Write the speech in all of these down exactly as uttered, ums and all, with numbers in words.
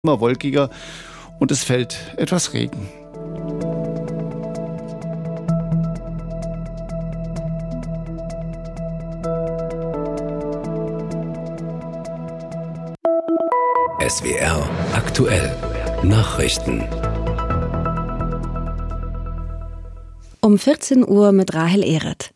immer wolkiger und es fällt etwas Regen. S W R aktuell Nachrichten. Um vierzehn Uhr mit Rahel Ehret.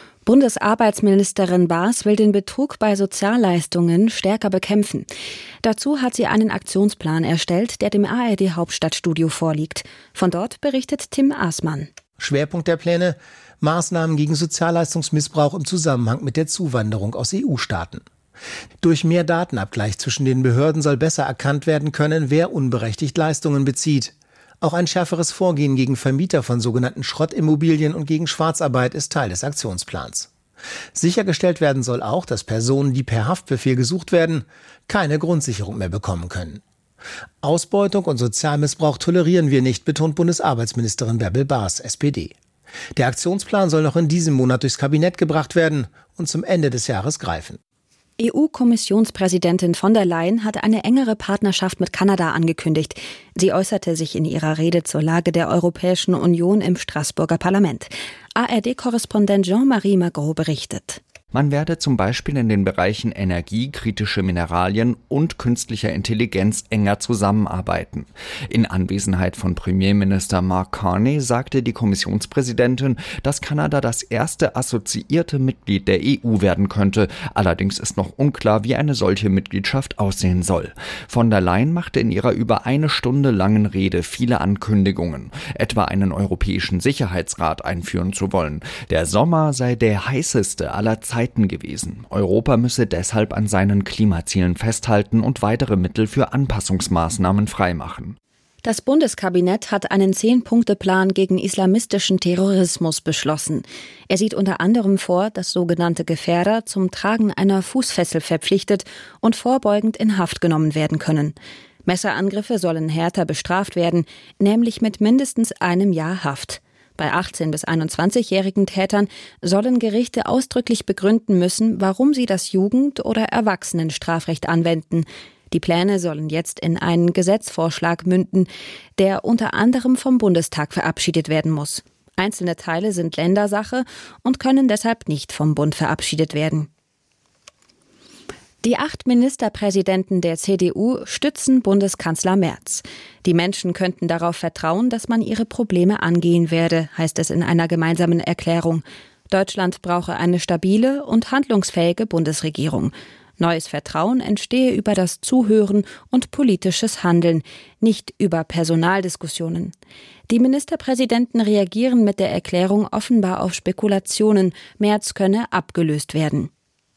Bundesarbeitsministerin Baas will den Betrug bei Sozialleistungen stärker bekämpfen. Dazu hat sie einen Aktionsplan erstellt, der dem A R D-Hauptstadtstudio vorliegt. Von dort berichtet Tim Aßmann. Schwerpunkt der Pläne: Maßnahmen gegen Sozialleistungsmissbrauch im Zusammenhang mit der Zuwanderung aus E U-Staaten. Durch mehr Datenabgleich zwischen den Behörden soll besser erkannt werden können, wer unberechtigt Leistungen bezieht. Auch ein schärferes Vorgehen gegen Vermieter von sogenannten Schrottimmobilien und gegen Schwarzarbeit ist Teil des Aktionsplans. Sichergestellt werden soll auch, dass Personen, die per Haftbefehl gesucht werden, keine Grundsicherung mehr bekommen können. Ausbeutung und Sozialmissbrauch tolerieren wir nicht, betont Bundesarbeitsministerin Bärbel Baas, S P D. Der Aktionsplan soll noch in diesem Monat durchs Kabinett gebracht werden und zum Ende des Jahres greifen. E U-Kommissionspräsidentin von der Leyen hat eine engere Partnerschaft mit Kanada angekündigt. Sie äußerte sich in ihrer Rede zur Lage der Europäischen Union im Straßburger Parlament. A R D-Korrespondent Jean-Marie Magro berichtet. Man werde zum Beispiel in den Bereichen Energie, kritische Mineralien und künstlicher Intelligenz enger zusammenarbeiten. In Anwesenheit von Premierminister Mark Carney sagte die Kommissionspräsidentin, dass Kanada das erste assoziierte Mitglied der E U werden könnte. Allerdings ist noch unklar, wie eine solche Mitgliedschaft aussehen soll. Von der Leyen machte in ihrer über eine Stunde langen Rede viele Ankündigungen, etwa einen europäischen Sicherheitsrat einführen zu wollen. Der Sommer sei der heißeste aller Zeiten gewesen. Europa müsse deshalb an seinen Klimazielen festhalten und weitere Mittel für Anpassungsmaßnahmen freimachen. Das Bundeskabinett hat einen Zehn-Punkte-Plan gegen islamistischen Terrorismus beschlossen. Er sieht unter anderem vor, dass sogenannte Gefährder zum Tragen einer Fußfessel verpflichtet und vorbeugend in Haft genommen werden können. Messerangriffe sollen härter bestraft werden, nämlich mit mindestens einem Jahr Haft. Bei achtzehn- bis einundzwanzigjährigen Tätern sollen Gerichte ausdrücklich begründen müssen, warum sie das Jugend- oder Erwachsenenstrafrecht anwenden. Die Pläne sollen jetzt in einen Gesetzvorschlag münden, der unter anderem vom Bundestag verabschiedet werden muss. Einzelne Teile sind Ländersache und können deshalb nicht vom Bund verabschiedet werden. Die acht Ministerpräsidenten der C D U stützen Bundeskanzler Merz. Die Menschen könnten darauf vertrauen, dass man ihre Probleme angehen werde, heißt es in einer gemeinsamen Erklärung. Deutschland brauche eine stabile und handlungsfähige Bundesregierung. Neues Vertrauen entstehe über das Zuhören und politisches Handeln, nicht über Personaldiskussionen. Die Ministerpräsidenten reagieren mit der Erklärung offenbar auf Spekulationen, Merz könne abgelöst werden.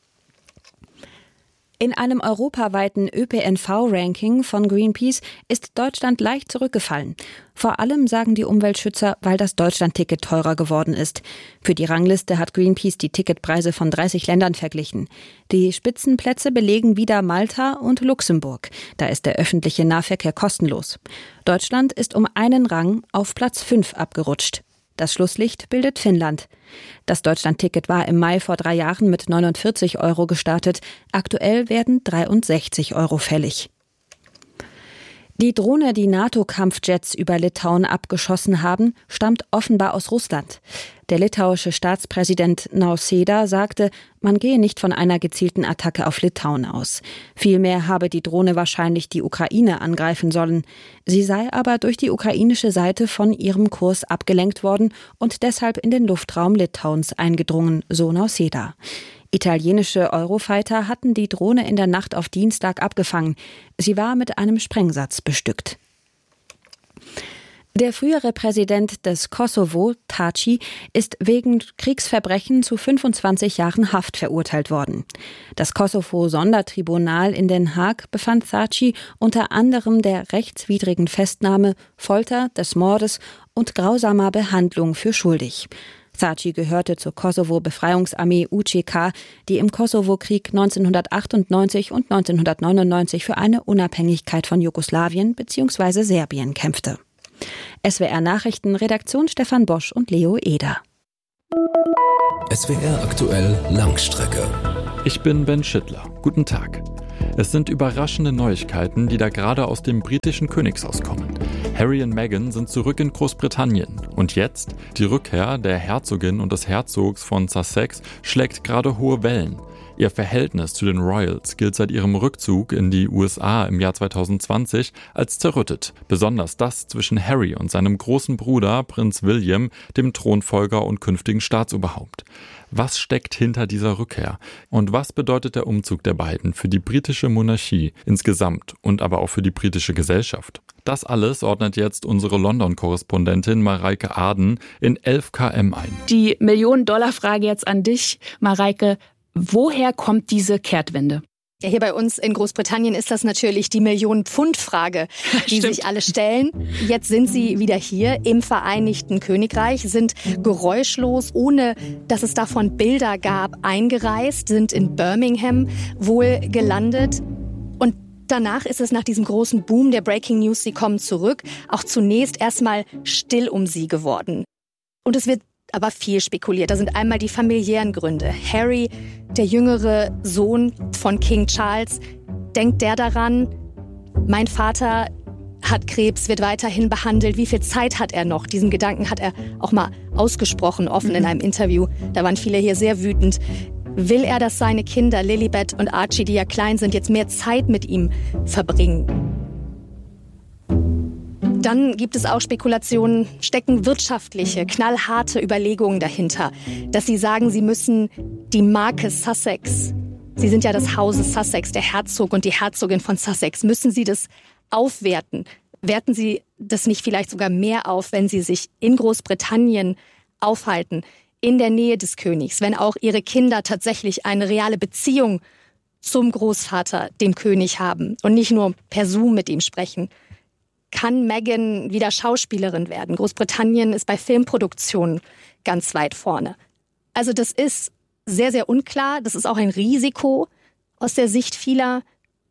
In einem europaweiten Ö P N V-Ranking von Greenpeace ist Deutschland leicht zurückgefallen. Vor allem sagen die Umweltschützer, weil das Deutschland-Ticket teurer geworden ist. Für die Rangliste hat Greenpeace die Ticketpreise von dreißig Ländern verglichen. Die Spitzenplätze belegen wieder Malta und Luxemburg. Da ist der öffentliche Nahverkehr kostenlos. Deutschland ist um einen Rang auf Platz fünf abgerutscht. Das Schlusslicht bildet Finnland. Das Deutschland-Ticket war im Mai vor drei Jahren mit neunundvierzig Euro gestartet. Aktuell werden dreiundsechzig Euro fällig. Die Drohne, die NATO-Kampfjets über Litauen abgeschossen haben, stammt offenbar aus Russland. Der litauische Staatspräsident Nausėda sagte, man gehe nicht von einer gezielten Attacke auf Litauen aus. Vielmehr habe die Drohne wahrscheinlich die Ukraine angreifen sollen. Sie sei aber durch die ukrainische Seite von ihrem Kurs abgelenkt worden und deshalb in den Luftraum Litauens eingedrungen, so Nausėda. Italienische Eurofighter hatten die Drohne in der Nacht auf Dienstag abgefangen. Sie war mit einem Sprengsatz bestückt. Der frühere Präsident des Kosovo, Thaçi, ist wegen Kriegsverbrechen zu fünfundzwanzig Jahren Haft verurteilt worden. Das Kosovo-Sondertribunal in Den Haag befand Thaçi unter anderem der rechtswidrigen Festnahme, Folter, des Mordes und grausamer Behandlung für schuldig. Thaçi gehörte zur Kosovo-Befreiungsarmee U C K, die im Kosovo-Krieg neunzehnhundertachtundneunzig und neunzehnhundertneunundneunzig für eine Unabhängigkeit von Jugoslawien bzw. Serbien kämpfte. S W R Nachrichten, Redaktion Stefan Bosch und Leo Eder. S W R aktuell Langstrecke. Ich bin Ben Schittler. Guten Tag. Es sind überraschende Neuigkeiten, die da gerade aus dem britischen Königshaus kommen. Harry und Meghan sind zurück in Großbritannien. Und jetzt? Die Rückkehr der Herzogin und des Herzogs von Sussex schlägt gerade hohe Wellen. Ihr Verhältnis zu den Royals gilt seit ihrem Rückzug in die U S A im Jahr zwanzig zwanzig als zerrüttet. Besonders das zwischen Harry und seinem großen Bruder Prinz William, dem Thronfolger und künftigen Staatsoberhaupt. Was steckt hinter dieser Rückkehr? Und was bedeutet der Umzug der beiden für die britische Monarchie insgesamt und aber auch für die britische Gesellschaft? Das alles ordnet jetzt unsere London-Korrespondentin Mareike Aden in elf Kilometer ein. Die Millionen-Dollar-Frage jetzt an dich, Mareike. Woher kommt diese Kehrtwende? Ja, hier bei uns in Großbritannien ist das natürlich die Millionen-Pfund-Frage, die sich alle stellen. Jetzt sind sie wieder hier im Vereinigten Königreich, sind geräuschlos, ohne dass es davon Bilder gab, eingereist, sind in Birmingham wohl gelandet. Und danach ist es nach diesem großen Boom der Breaking News, sie kommen zurück, auch zunächst erstmal still um sie geworden. Und es wird aber viel spekuliert. Da sind einmal die familiären Gründe. Harry, der jüngere Sohn von King Charles, denkt der daran, mein Vater hat Krebs, wird weiterhin behandelt. Wie viel Zeit hat er noch? Diesen Gedanken hat er auch mal ausgesprochen, offen in einem Interview. Da waren viele hier sehr wütend. Will er, dass seine Kinder, Lilibet und Archie, die ja klein sind, jetzt mehr Zeit mit ihm verbringen? Dann gibt es auch Spekulationen, stecken wirtschaftliche, knallharte Überlegungen dahinter, dass sie sagen, sie müssen die Marke Sussex, sie sind ja des Hauses Sussex, der Herzog und die Herzogin von Sussex, müssen sie das aufwerten? Werten sie das nicht vielleicht sogar mehr auf, wenn sie sich in Großbritannien aufhalten, in der Nähe des Königs, wenn auch ihre Kinder tatsächlich eine reale Beziehung zum Großvater, dem König, haben und nicht nur per Zoom mit ihm sprechen? Kann Meghan wieder Schauspielerin werden? Großbritannien ist bei Filmproduktionen ganz weit vorne. Also das ist sehr, sehr unklar. Das ist auch ein Risiko aus der Sicht vieler.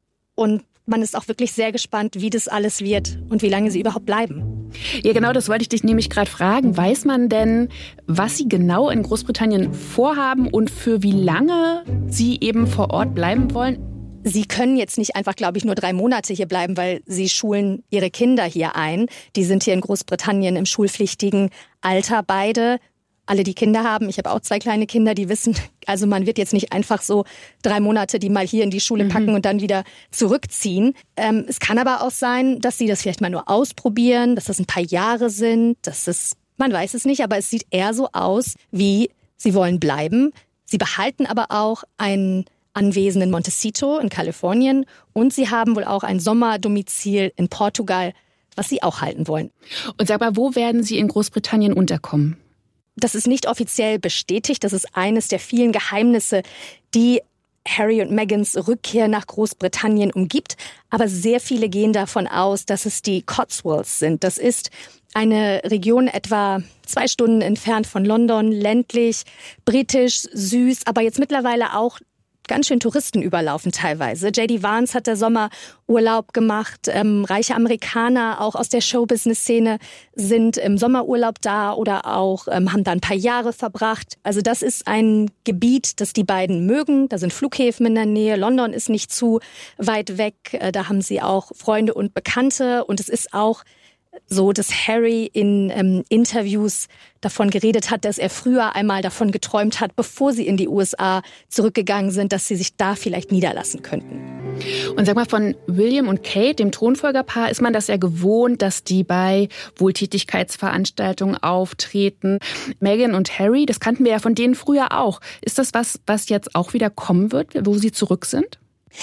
Und man ist auch wirklich sehr gespannt, wie das alles wird und wie lange sie überhaupt bleiben. Ja, genau, das wollte ich dich nämlich gerade fragen. Weiß man denn, was sie genau in Großbritannien vorhaben und für wie lange sie eben vor Ort bleiben wollen? Sie können jetzt nicht einfach, glaube ich, nur drei Monate hier bleiben, weil sie schulen ihre Kinder hier ein. Die sind hier in Großbritannien im schulpflichtigen Alter beide. Alle, die Kinder haben, ich habe auch zwei kleine Kinder, die wissen, also man wird jetzt nicht einfach so drei Monate die mal hier in die Schule packen mhm. und dann wieder zurückziehen. Ähm, es kann aber auch sein, dass sie das vielleicht mal nur ausprobieren, dass das ein paar Jahre sind. Das ist, man weiß es nicht, aber es sieht eher so aus, wie sie wollen bleiben. Sie behalten aber auch ein Anwesen in Montecito in Kalifornien und sie haben wohl auch ein Sommerdomizil in Portugal, was sie auch halten wollen. Und sag mal, wo werden sie in Großbritannien unterkommen? Das ist nicht offiziell bestätigt. Das ist eines der vielen Geheimnisse, die Harry und Meghans Rückkehr nach Großbritannien umgibt. Aber sehr viele gehen davon aus, dass es die Cotswolds sind. Das ist eine Region etwa zwei Stunden entfernt von London, ländlich, britisch, süß, aber jetzt mittlerweile auch ganz schön Touristen überlaufen teilweise. J D Vance hat der Sommer Urlaub gemacht. Ähm, reiche Amerikaner, auch aus der Showbusiness-Szene, sind im Sommerurlaub da oder auch ähm, haben da ein paar Jahre verbracht. Also das ist ein Gebiet, das die beiden mögen. Da sind Flughäfen in der Nähe. London ist nicht zu weit weg. Äh, da haben sie auch Freunde und Bekannte. Und es ist auch so, dass Harry in ähm, Interviews davon geredet hat, dass er früher einmal davon geträumt hat, bevor sie in die U S A zurückgegangen sind, dass sie sich da vielleicht niederlassen könnten. Und sag mal, von William und Kate, dem Thronfolgerpaar, ist man das ja gewohnt, dass die bei Wohltätigkeitsveranstaltungen auftreten. Meghan und Harry, das kannten wir ja von denen früher auch. Ist das was, was jetzt auch wieder kommen wird, wo sie zurück sind?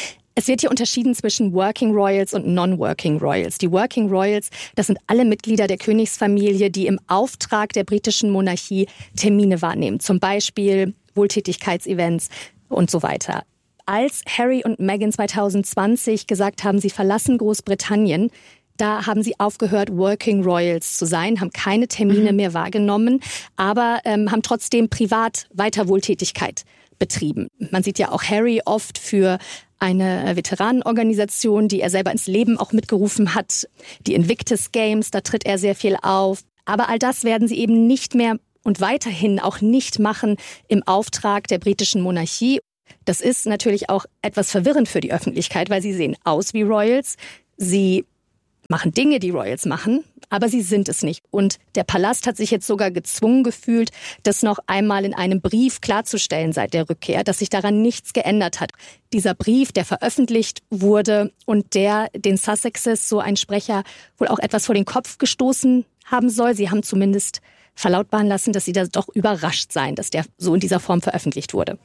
Es wird hier unterschieden zwischen Working Royals und Non-Working Royals. Die Working Royals, das sind alle Mitglieder der Königsfamilie, die im Auftrag der britischen Monarchie Termine wahrnehmen. Zum Beispiel Wohltätigkeitsevents und so weiter. Als Harry und Meghan zwanzig zwanzig gesagt haben, sie verlassen Großbritannien, da haben sie aufgehört, Working Royals zu sein, haben keine Termine mhm. mehr wahrgenommen, aber ähm, haben trotzdem privat weiter Wohltätigkeit betrieben. Man sieht ja auch Harry oft für eine Veteranenorganisation, die er selber ins Leben auch mitgerufen hat, die Invictus Games, da tritt er sehr viel auf. Aber all das werden sie eben nicht mehr und weiterhin auch nicht machen im Auftrag der britischen Monarchie. Das ist natürlich auch etwas verwirrend für die Öffentlichkeit, weil sie sehen aus wie Royals. Sie machen Dinge, die Royals machen, aber sie sind es nicht. Und der Palast hat sich jetzt sogar gezwungen gefühlt, das noch einmal in einem Brief klarzustellen seit der Rückkehr, dass sich daran nichts geändert hat. Dieser Brief, der veröffentlicht wurde und der den Sussexes, so ein Sprecher, wohl auch etwas vor den Kopf gestoßen haben soll. Sie haben zumindest verlautbaren lassen, dass sie da doch überrascht seien, dass der so in dieser Form veröffentlicht wurde.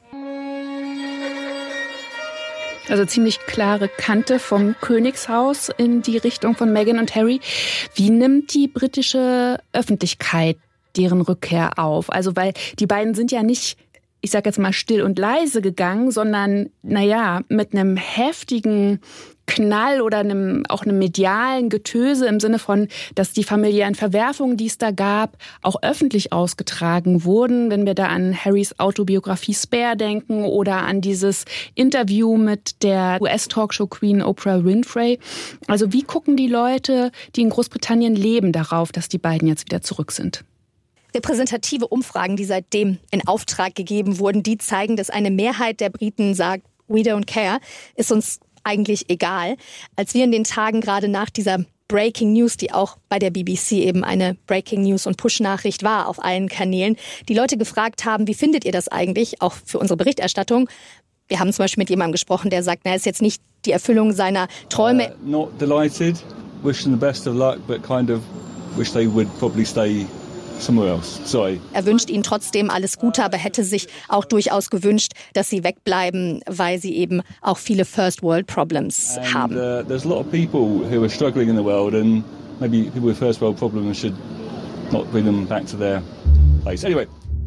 Also ziemlich klare Kante vom Königshaus in die Richtung von Meghan und Harry. Wie nimmt die britische Öffentlichkeit deren Rückkehr auf? Also weil die beiden sind ja nicht, ich sag jetzt mal, still und leise gegangen, sondern, naja, mit einem heftigen Knall oder einem, auch einem medialen Getöse im Sinne von, dass die familiären Verwerfungen, die es da gab, auch öffentlich ausgetragen wurden. Wenn wir da an Harrys Autobiografie Spare denken oder an dieses Interview mit der U S-Talkshow-Queen Oprah Winfrey. Also wie gucken die Leute, die in Großbritannien leben, darauf, dass die beiden jetzt wieder zurück sind? Repräsentative Umfragen, die seitdem in Auftrag gegeben wurden, die zeigen, dass eine Mehrheit der Briten sagt, we don't care, ist uns eigentlich egal. Als wir in den Tagen gerade nach dieser Breaking News, die auch bei der B B C eben eine Breaking News und Push-Nachricht war auf allen Kanälen, die Leute gefragt haben, wie findet ihr das eigentlich, auch für unsere Berichterstattung? Wir haben zum Beispiel mit jemandem gesprochen, der sagt, na, ist jetzt nicht die Erfüllung seiner Träume. Uh, not delighted, wishing the best of luck, but kind of wish they would probably stay somewhere else. Sorry. Er wünscht ihnen trotzdem alles Gute, aber hätte sich auch durchaus gewünscht, dass sie wegbleiben, weil sie eben auch viele First World Problems and, haben. Uh, there's a lot of people who are struggling in the world, and maybe people with First World Problems should not bring them back to their place. Anyway.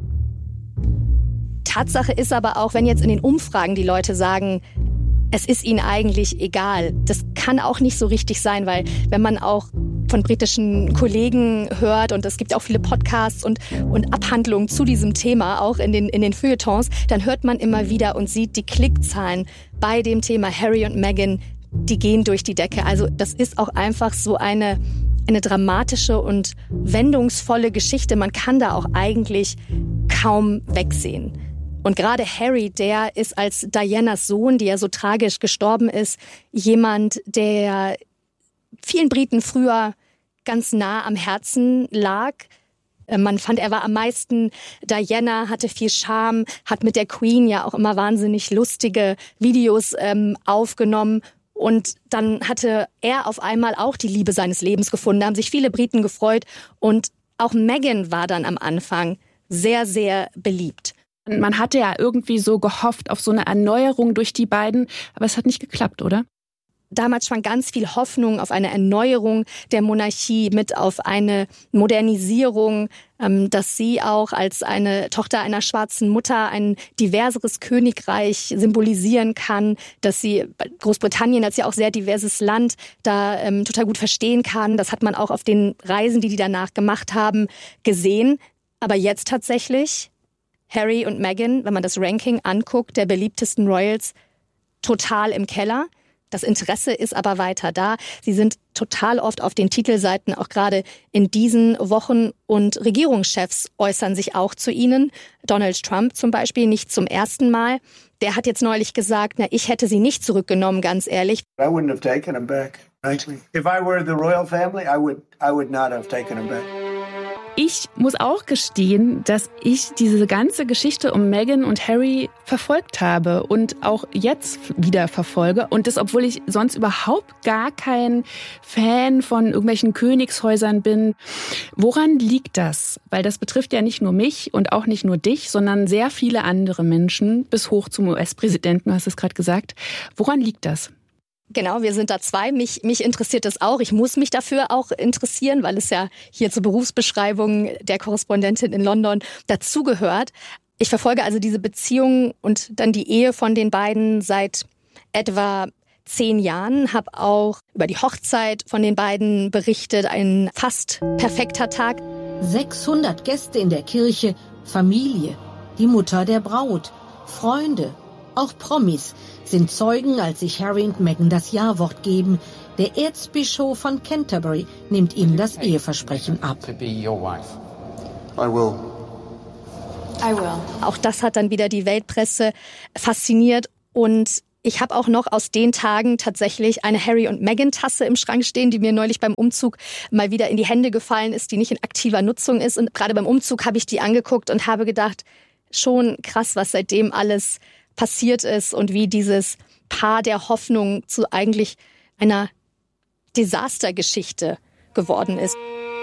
Tatsache ist aber auch, wenn jetzt in den Umfragen die Leute sagen, es ist ihnen eigentlich egal. Das kann auch nicht so richtig sein, weil wenn man auch von britischen Kollegen hört und es gibt auch viele Podcasts und, und Abhandlungen zu diesem Thema, auch in den, in den Feuilletons, dann hört man immer wieder und sieht die Klickzahlen bei dem Thema Harry und Meghan, die gehen durch die Decke. Also das ist auch einfach so eine, eine dramatische und wendungsvolle Geschichte. Man kann da auch eigentlich kaum wegsehen. Und gerade Harry, der ist als Dianas Sohn, die ja so tragisch gestorben ist, jemand, der vielen Briten früher ganz nah am Herzen lag. Man fand, er war am meisten Diana, hatte viel Charme, hat mit der Queen ja auch immer wahnsinnig lustige Videos ähm, aufgenommen. Und dann hatte er auf einmal auch die Liebe seines Lebens gefunden. Da haben sich viele Briten gefreut. Und auch Meghan war dann am Anfang sehr, sehr beliebt. Man hatte ja irgendwie so gehofft auf so eine Erneuerung durch die beiden, aber es hat nicht geklappt, oder? Damals schwang ganz viel Hoffnung auf eine Erneuerung der Monarchie mit, auf eine Modernisierung, dass sie auch als eine Tochter einer schwarzen Mutter ein diverseres Königreich symbolisieren kann, dass sie Großbritannien als ja auch sehr diverses Land da ähm, total gut verstehen kann. Das hat man auch auf den Reisen, die die danach gemacht haben, gesehen. Aber jetzt tatsächlich Harry und Meghan, wenn man das Ranking anguckt, der beliebtesten Royals, total im Keller. Das Interesse ist aber weiter da. Sie sind total oft auf den Titelseiten, auch gerade in diesen Wochen. Und Regierungschefs äußern sich auch zu ihnen. Donald Trump zum Beispiel, nicht zum ersten Mal. Der hat jetzt neulich gesagt, na, ich hätte sie nicht zurückgenommen, ganz ehrlich. I wouldn't have taken him back, actually. If I were the royal family, I would, I would not have taken him back. Ich muss auch gestehen, dass ich diese ganze Geschichte um Meghan und Harry verfolgt habe und auch jetzt wieder verfolge. Und das, obwohl ich sonst überhaupt gar kein Fan von irgendwelchen Königshäusern bin. Woran liegt das? Weil das betrifft ja nicht nur mich und auch nicht nur dich, sondern sehr viele andere Menschen, bis hoch zum U S-Präsidenten, du hast es gerade gesagt. Woran liegt das? Genau, wir sind da zwei. Mich, mich interessiert das auch. Ich muss mich dafür auch interessieren, weil es ja hier zur Berufsbeschreibung der Korrespondentin in London dazugehört. Ich verfolge also diese Beziehung und dann die Ehe von den beiden seit etwa zehn Jahren, habe auch über die Hochzeit von den beiden berichtet. Ein fast perfekter Tag. sechshundert Gäste in der Kirche, Familie, die Mutter der Braut, Freunde, auch Promis sind Zeugen, als sich Harry und Meghan das Ja-Wort geben. Der Erzbischof von Canterbury nimmt ihm das Eheversprechen ab. I will. I will. Auch das hat dann wieder die Weltpresse fasziniert. Und ich habe auch noch aus den Tagen tatsächlich eine Harry und Meghan Tasse im Schrank stehen, die mir neulich beim Umzug mal wieder in die Hände gefallen ist, die nicht in aktiver Nutzung ist. Und gerade beim Umzug habe ich die angeguckt und habe gedacht, schon krass, was seitdem alles passiert ist und wie dieses Paar der Hoffnung zu eigentlich einer Desastergeschichte geworden ist.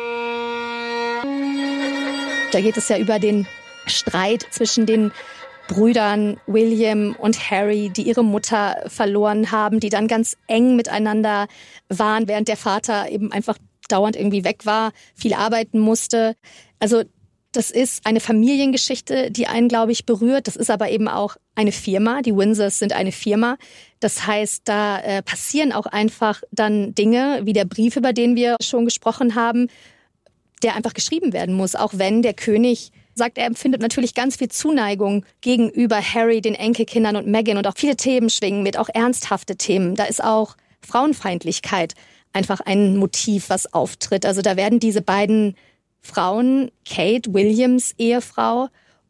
Da geht es ja über den Streit zwischen den Brüdern William und Harry, die ihre Mutter verloren haben, die dann ganz eng miteinander waren, während der Vater eben einfach dauernd irgendwie weg war, viel arbeiten musste. Also das ist eine Familiengeschichte, die einen, glaube ich, berührt. Das ist aber eben auch eine Firma. Die Windsors sind eine Firma. Das heißt, da äh, passieren auch einfach dann Dinge, wie der Brief, über den wir schon gesprochen haben, der einfach geschrieben werden muss, auch wenn der König sagt, er empfindet natürlich ganz viel Zuneigung gegenüber Harry, den Enkelkindern und Meghan und auch viele Themen schwingen mit, auch ernsthafte Themen. Da ist auch Frauenfeindlichkeit einfach ein Motiv, was auftritt. Also da werden diese beiden Frauen, Kate, Williams Ehefrau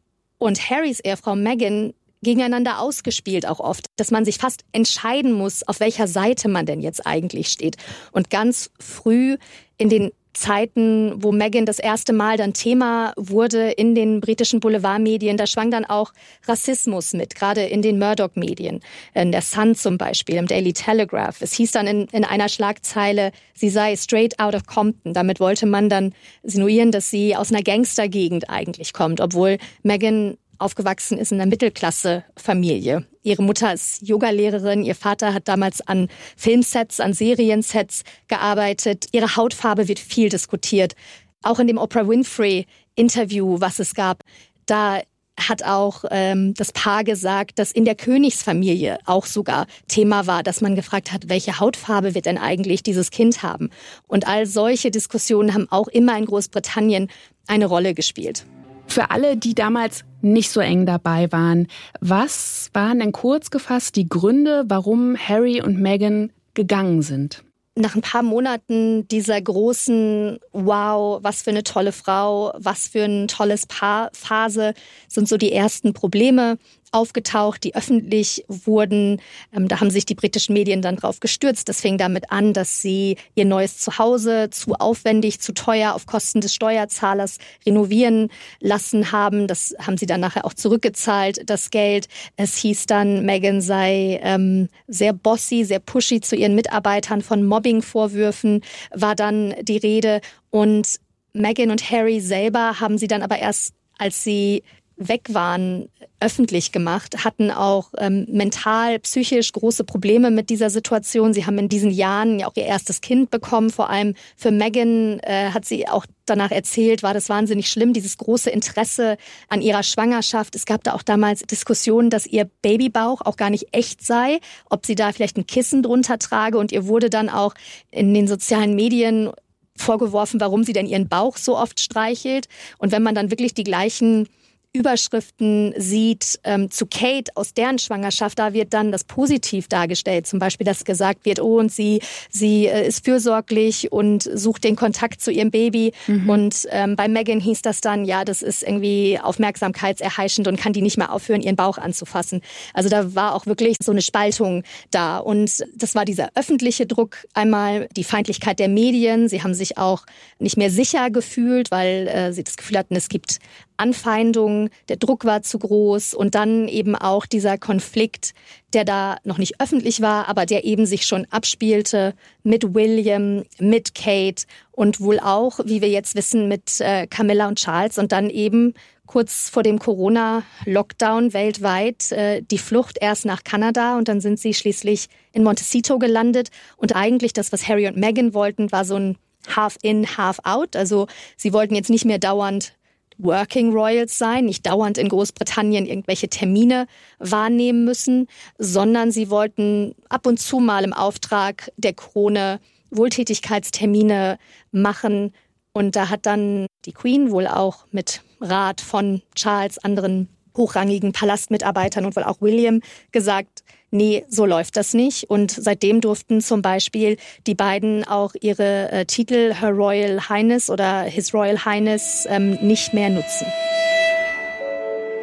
und Harrys Ehefrau Meghan, gegeneinander ausgespielt auch oft, dass man sich fast entscheiden muss, auf welcher Seite man denn jetzt eigentlich steht. Und ganz früh in den Zeiten, wo Meghan das erste Mal dann Thema wurde in den britischen Boulevardmedien, da schwang dann auch Rassismus mit, gerade in den Murdoch-Medien, in der Sun zum Beispiel, im Daily Telegraph. Es hieß dann in, in einer Schlagzeile, sie sei straight out of Compton. Damit wollte man dann insinuieren, dass sie aus einer Gangstergegend eigentlich kommt, obwohl Meghan aufgewachsen ist in einer Mittelklasse-Familie. Ihre Mutter ist Yogalehrerin, ihr Vater hat damals an Filmsets, an Seriensets gearbeitet. Ihre Hautfarbe wird viel diskutiert. Auch in dem Oprah Winfrey-Interview, was es gab, da hat auch ähm, das Paar gesagt, dass in der Königsfamilie auch sogar Thema war, dass man gefragt hat, welche Hautfarbe wird denn eigentlich dieses Kind haben? Und all solche Diskussionen haben auch immer in Großbritannien eine Rolle gespielt. Für alle, die damals nicht so eng dabei waren, was waren denn kurz gefasst die Gründe, warum Harry und Meghan gegangen sind? Nach ein paar Monaten dieser großen Wow, was für eine tolle Frau, was für ein tolles Paar Phase, sind so die ersten Probleme aufgetaucht, die öffentlich wurden. Ähm, da haben sich die britischen Medien dann drauf gestürzt. Das fing damit an, dass sie ihr neues Zuhause zu aufwendig, zu teuer auf Kosten des Steuerzahlers renovieren lassen haben. Das haben sie dann nachher auch zurückgezahlt, das Geld. Es hieß dann, Meghan sei ähm, sehr bossy, sehr pushy zu ihren Mitarbeitern. Von Mobbing-Vorwürfen war dann die Rede. Und Meghan und Harry selber haben sie dann aber erst, als sie weg waren, öffentlich gemacht, hatten auch ähm, mental, psychisch große Probleme mit dieser Situation. Sie haben in diesen Jahren ja auch ihr erstes Kind bekommen. Vor allem für Meghan äh, hat sie auch danach erzählt, war das wahnsinnig schlimm, dieses große Interesse an ihrer Schwangerschaft. Es gab da auch damals Diskussionen, dass ihr Babybauch auch gar nicht echt sei, ob sie da vielleicht ein Kissen drunter trage. Und ihr wurde dann auch in den sozialen Medien vorgeworfen, warum sie denn ihren Bauch so oft streichelt. Und wenn man dann wirklich die gleichen Überschriften sieht ähm, zu Kate aus deren Schwangerschaft, da wird dann das positiv dargestellt. Zum Beispiel, dass gesagt wird, oh, und sie, sie äh, ist fürsorglich und sucht den Kontakt zu ihrem Baby. Mhm. Und ähm, bei Meghan hieß das dann, ja, das ist irgendwie aufmerksamkeitserheischend und kann die nicht mehr aufhören, ihren Bauch anzufassen. Also da war auch wirklich so eine Spaltung da. Und das war dieser öffentliche Druck. Einmal die Feindlichkeit der Medien. Sie haben sich auch nicht mehr sicher gefühlt, weil äh, sie das Gefühl hatten, es gibt Anfeindungen, der Druck war zu groß und dann eben auch dieser Konflikt, der da noch nicht öffentlich war, aber der eben sich schon abspielte mit William, mit Kate und wohl auch, wie wir jetzt wissen, mit äh, Camilla und Charles und dann eben kurz vor dem Corona-Lockdown weltweit äh, die Flucht erst nach Kanada und dann sind sie schließlich in Montecito gelandet und eigentlich das, was Harry und Meghan wollten, war so ein Half in, Half out, also sie wollten jetzt nicht mehr dauernd Working Royals sein, nicht dauernd in Großbritannien irgendwelche Termine wahrnehmen müssen, sondern sie wollten ab und zu mal im Auftrag der Krone Wohltätigkeitstermine machen. Und da hat dann die Queen wohl auch mit Rat von Charles, anderen hochrangigen Palastmitarbeitern und wohl auch William gesagt, nee, so läuft das nicht. Und seitdem durften zum Beispiel die beiden auch ihre äh, Titel Her Royal Highness oder His Royal Highness ähm, nicht mehr nutzen.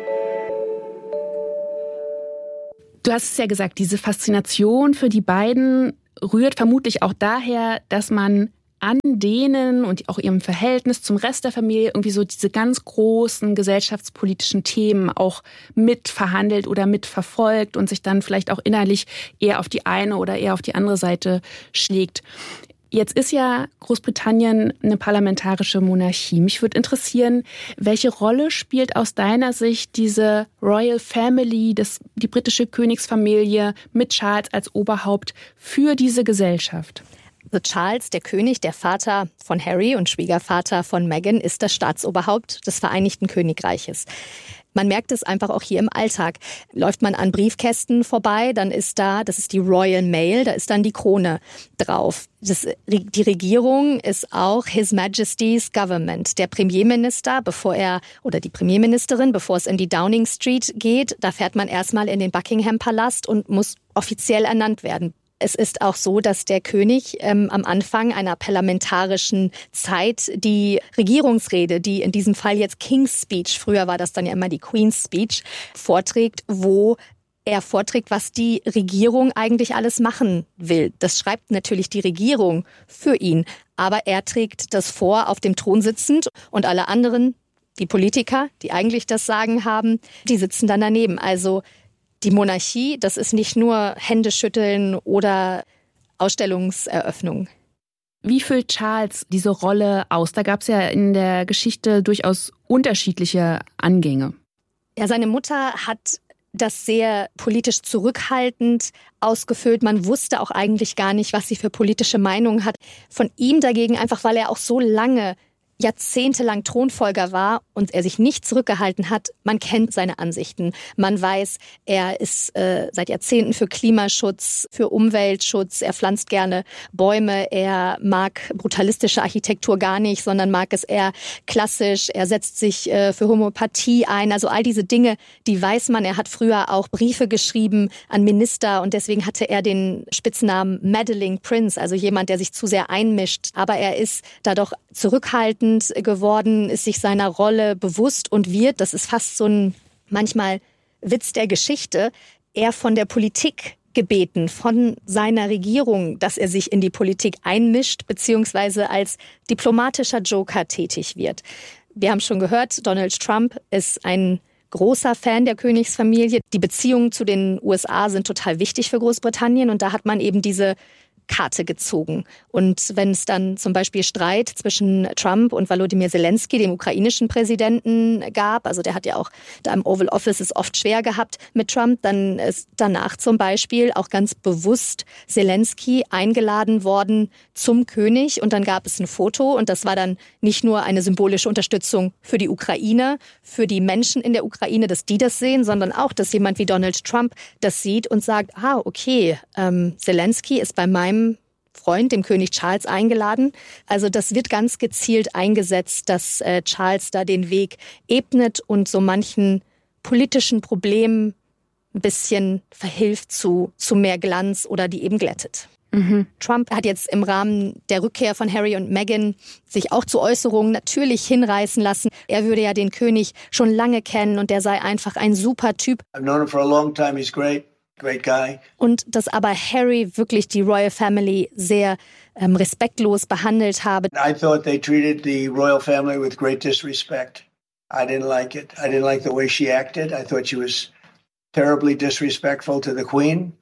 Du hast es ja gesagt, diese Faszination für die beiden rührt vermutlich auch daher, dass man an denen und auch ihrem Verhältnis zum Rest der Familie irgendwie so diese ganz großen gesellschaftspolitischen Themen auch mitverhandelt oder mitverfolgt und sich dann vielleicht auch innerlich eher auf die eine oder eher auf die andere Seite schlägt. Jetzt ist ja Großbritannien eine parlamentarische Monarchie. Mich würde interessieren, welche Rolle spielt aus deiner Sicht diese Royal Family, das, die britische Königsfamilie mit Charles als Oberhaupt für diese Gesellschaft? Also Charles, der König, der Vater von Harry und Schwiegervater von Meghan, ist das Staatsoberhaupt des Vereinigten Königreiches. Man merkt es einfach auch hier im Alltag. Läuft man an Briefkästen vorbei, dann ist da, das ist die Royal Mail, da ist dann die Krone drauf. Das, die Regierung ist auch His Majesty's Government. Der Premierminister, bevor er, oder die Premierministerin, bevor es in die Downing Street geht, da fährt man erstmal in den Buckingham Palast und muss offiziell ernannt werden. Es ist auch so, dass der König ähm, am Anfang einer parlamentarischen Zeit die Regierungsrede, die in diesem Fall jetzt King's Speech, früher war das dann ja immer die Queen's Speech, vorträgt, wo er vorträgt, was die Regierung eigentlich alles machen will. Das schreibt natürlich die Regierung für ihn, aber er trägt das vor, auf dem Thron sitzend, und alle anderen, die Politiker, die eigentlich das Sagen haben, die sitzen dann daneben. Also die Monarchie, das ist nicht nur Händeschütteln oder Ausstellungseröffnung. Wie füllt Charles diese Rolle aus? Da gab es ja in der Geschichte durchaus unterschiedliche Angänge. Ja, seine Mutter hat das sehr politisch zurückhaltend ausgefüllt. Man wusste auch eigentlich gar nicht, was sie für politische Meinungen hat. Von ihm dagegen, einfach weil er auch so lange jahrzehntelang Thronfolger war und er sich nicht zurückgehalten hat, man kennt seine Ansichten. Man weiß, er ist äh, seit Jahrzehnten für Klimaschutz, für Umweltschutz, er pflanzt gerne Bäume, er mag brutalistische Architektur gar nicht, sondern mag es eher klassisch, er setzt sich äh, für Homöopathie ein, also all diese Dinge, die weiß man. Er hat früher auch Briefe geschrieben an Minister und deswegen hatte er den Spitznamen Meddling Prince, also jemand, der sich zu sehr einmischt, aber er ist da doch zurückhaltend geworden, ist sich seiner Rolle bewusst und wird, das ist fast so ein manchmal Witz der Geschichte, eher von der Politik gebeten, von seiner Regierung, dass er sich in die Politik einmischt, beziehungsweise als diplomatischer Joker tätig wird. Wir haben schon gehört, Donald Trump ist ein großer Fan der Königsfamilie. Die Beziehungen zu den U S A sind total wichtig für Großbritannien und da hat man eben diese Karte gezogen. Und wenn es dann zum Beispiel Streit zwischen Trump und Volodymyr Zelensky, dem ukrainischen Präsidenten, gab, also der hat ja auch da im Oval Office es oft schwer gehabt mit Trump, dann ist danach zum Beispiel auch ganz bewusst Zelensky eingeladen worden zum König und dann gab es ein Foto und das war dann nicht nur eine symbolische Unterstützung für die Ukraine, für die Menschen in der Ukraine, dass die das sehen, sondern auch, dass jemand wie Donald Trump das sieht und sagt, ah, okay, ähm, Zelensky ist bei meinem Freund, dem König Charles, eingeladen. Also das wird ganz gezielt eingesetzt, dass äh, Charles da den Weg ebnet und so manchen politischen Problemen ein bisschen verhilft zu, zu mehr Glanz oder die eben glättet. Mhm. Trump hat jetzt im Rahmen der Rückkehr von Harry und Meghan sich auch zu Äußerungen natürlich hinreißen lassen. Er würde ja den König schon lange kennen und der sei einfach ein super Typ. I've known him for a long time. He's great. Great guy. Und dass aber Harry wirklich die Royal Family sehr ähm, respektlos behandelt habe. I thought they treated the royal family with great disrespect. I didn't like it. I didn't like the way she acted. I thought she was terribly disrespectful to the Queen,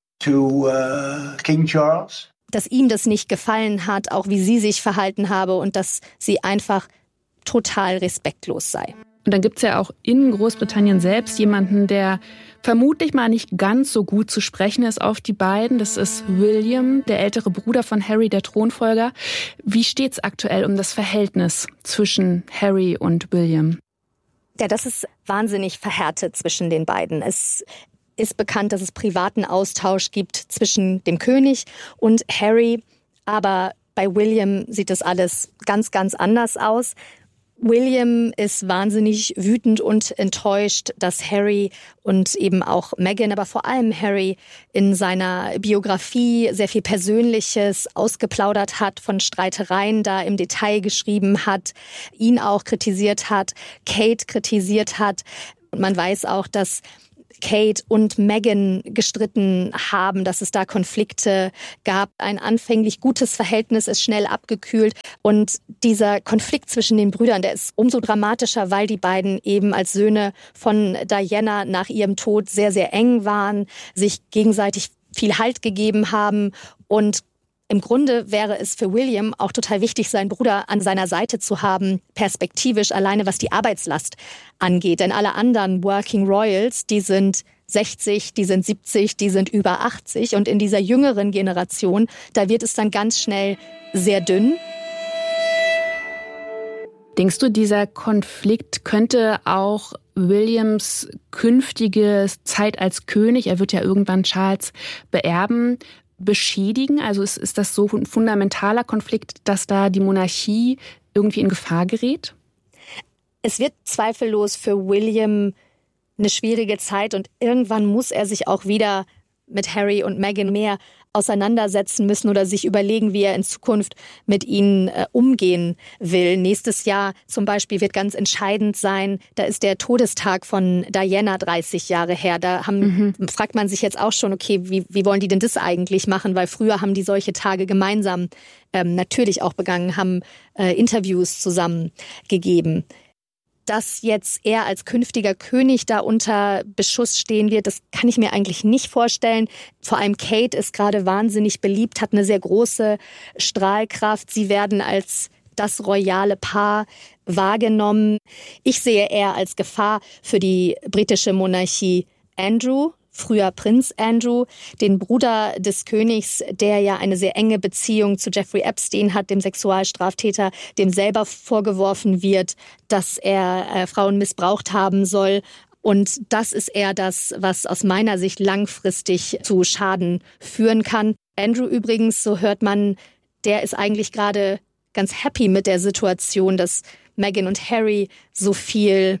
to uh, King Charles. Dass ihm das nicht gefallen hat, auch wie sie sich verhalten habe und dass sie einfach total respektlos sei. Und dann gibt es ja auch in Großbritannien selbst jemanden, der vermutlich mal nicht ganz so gut zu sprechen ist auf die beiden. Das ist William, der ältere Bruder von Harry, der Thronfolger. Wie steht es aktuell um das Verhältnis zwischen Harry und William? Ja, das ist wahnsinnig verhärtet zwischen den beiden. Es ist bekannt, dass es privaten Austausch gibt zwischen dem König und Harry. Aber bei William sieht das alles ganz, ganz anders aus. William ist wahnsinnig wütend und enttäuscht, dass Harry und eben auch Meghan, aber vor allem Harry in seiner Biografie sehr viel Persönliches ausgeplaudert hat, von Streitereien da im Detail geschrieben hat, ihn auch kritisiert hat, Kate kritisiert hat. Und man weiß auch, dass Kate und Meghan gestritten haben, dass es da Konflikte gab. Ein anfänglich gutes Verhältnis ist schnell abgekühlt. Und dieser Konflikt zwischen den Brüdern, der ist umso dramatischer, weil die beiden eben als Söhne von Diana nach ihrem Tod sehr, sehr eng waren, sich gegenseitig viel Halt gegeben haben. Und im Grunde wäre es für William auch total wichtig, seinen Bruder an seiner Seite zu haben, perspektivisch alleine was die Arbeitslast angeht. Denn alle anderen Working Royals, die sind sechzig, die sind siebzig, die sind über achtzig. Und in dieser jüngeren Generation, da wird es dann ganz schnell sehr dünn. Denkst du, dieser Konflikt könnte auch Williams künftige Zeit als König, er wird ja irgendwann Charles beerben, beschädigen? Also ist, ist das so ein fundamentaler Konflikt, dass da die Monarchie irgendwie in Gefahr gerät? Es wird zweifellos für William eine schwierige Zeit und irgendwann muss er sich auch wieder mit Harry und Meghan mehr auseinandersetzen müssen oder sich überlegen, wie er in Zukunft mit ihnen äh, umgehen will. Nächstes Jahr zum Beispiel wird ganz entscheidend sein, da ist der Todestag von Diana dreißig Jahre her. Da haben, mhm. fragt man sich jetzt auch schon, okay, wie, wie wollen die denn das eigentlich machen? Weil früher haben die solche Tage gemeinsam ähm, natürlich auch begangen, haben äh, Interviews zusammen gegeben. Dass jetzt er als künftiger König da unter Beschuss stehen wird, das kann ich mir eigentlich nicht vorstellen. Vor allem Kate ist gerade wahnsinnig beliebt, hat eine sehr große Strahlkraft. Sie werden als das royale Paar wahrgenommen. Ich sehe eher als Gefahr für die britische Monarchie Andrew, früher Prinz Andrew, den Bruder des Königs, der ja eine sehr enge Beziehung zu Jeffrey Epstein hat, dem Sexualstraftäter, dem selber vorgeworfen wird, dass er äh, Frauen missbraucht haben soll. Und das ist eher das, was aus meiner Sicht langfristig zu Schaden führen kann. Andrew übrigens, so hört man, der ist eigentlich gerade ganz happy mit der Situation, dass Meghan und Harry so viel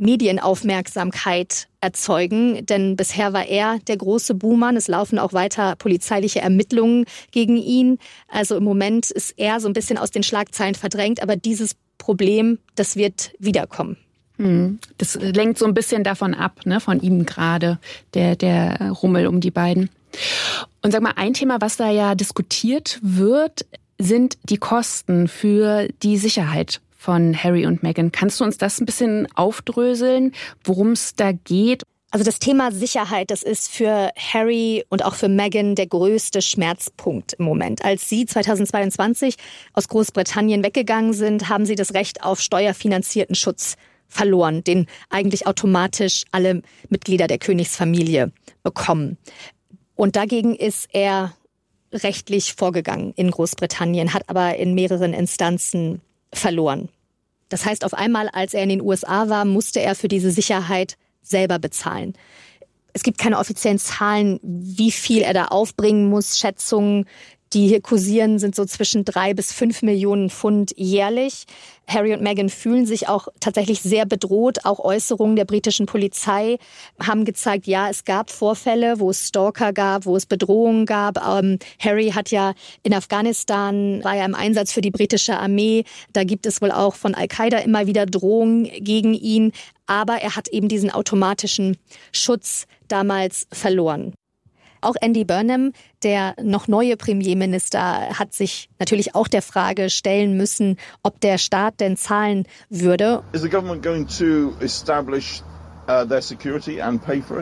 Medienaufmerksamkeit erzeugen, denn bisher war er der große Buhmann. Es laufen auch weiter polizeiliche Ermittlungen gegen ihn. Also im Moment ist er so ein bisschen aus den Schlagzeilen verdrängt, aber dieses Problem, das wird wiederkommen. Das lenkt so ein bisschen davon ab, ne, von ihm gerade, der, der Rummel um die beiden. Und sag mal, ein Thema, was da ja diskutiert wird, sind die Kosten für die Sicherheit von Harry und Meghan. Kannst du uns das ein bisschen aufdröseln, worum es da geht? Also das Thema Sicherheit, das ist für Harry und auch für Meghan der größte Schmerzpunkt im Moment. Als sie zweitausendzweiundzwanzig aus Großbritannien weggegangen sind, haben sie das Recht auf steuerfinanzierten Schutz verloren, den eigentlich automatisch alle Mitglieder der Königsfamilie bekommen. Und dagegen ist er rechtlich vorgegangen in Großbritannien, hat aber in mehreren Instanzen verloren. Das heißt, auf einmal, als er in den U S A war, musste er für diese Sicherheit selber bezahlen. Es gibt keine offiziellen Zahlen, wie viel er da aufbringen muss. Schätzungen, die hier kursieren, sind so zwischen drei bis fünf Millionen Pfund jährlich. Harry und Meghan fühlen sich auch tatsächlich sehr bedroht. Auch Äußerungen der britischen Polizei haben gezeigt, ja, es gab Vorfälle, wo es Stalker gab, wo es Bedrohungen gab. Ähm, Harry hat ja in Afghanistan, war ja im Einsatz für die britische Armee. Da gibt es wohl auch von Al-Qaida immer wieder Drohungen gegen ihn. Aber er hat eben diesen automatischen Schutz damals verloren. Auch Andy Burnham, der noch neue Premierminister, hat sich natürlich auch der Frage stellen müssen, ob der Staat denn zahlen würde. Is the government going to establish uh, their security and pay for it?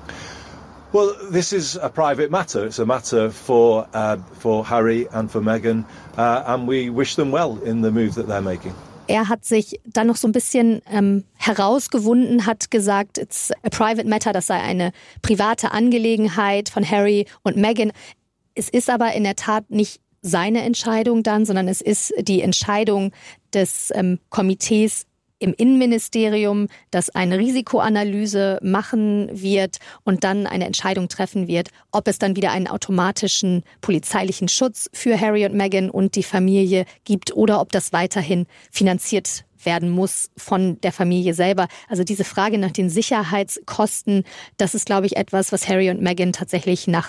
Well, this is a private matter. It's a matter for uh, for Harry and for Meghan, uh, and we wish them well in the move that they're making. Er hat sich dann noch so ein bisschen ähm, herausgewunden, hat gesagt, it's a private matter, das sei eine private Angelegenheit von Harry und Meghan. Es ist aber in der Tat nicht seine Entscheidung dann, sondern es ist die Entscheidung des ähm, Komitees im Innenministerium, das eine Risikoanalyse machen wird und dann eine Entscheidung treffen wird, ob es dann wieder einen automatischen polizeilichen Schutz für Harry und Meghan und die Familie gibt oder ob das weiterhin finanziert werden muss von der Familie selber. Also diese Frage nach den Sicherheitskosten, das ist, glaube ich, etwas, was Harry und Meghan tatsächlich nachts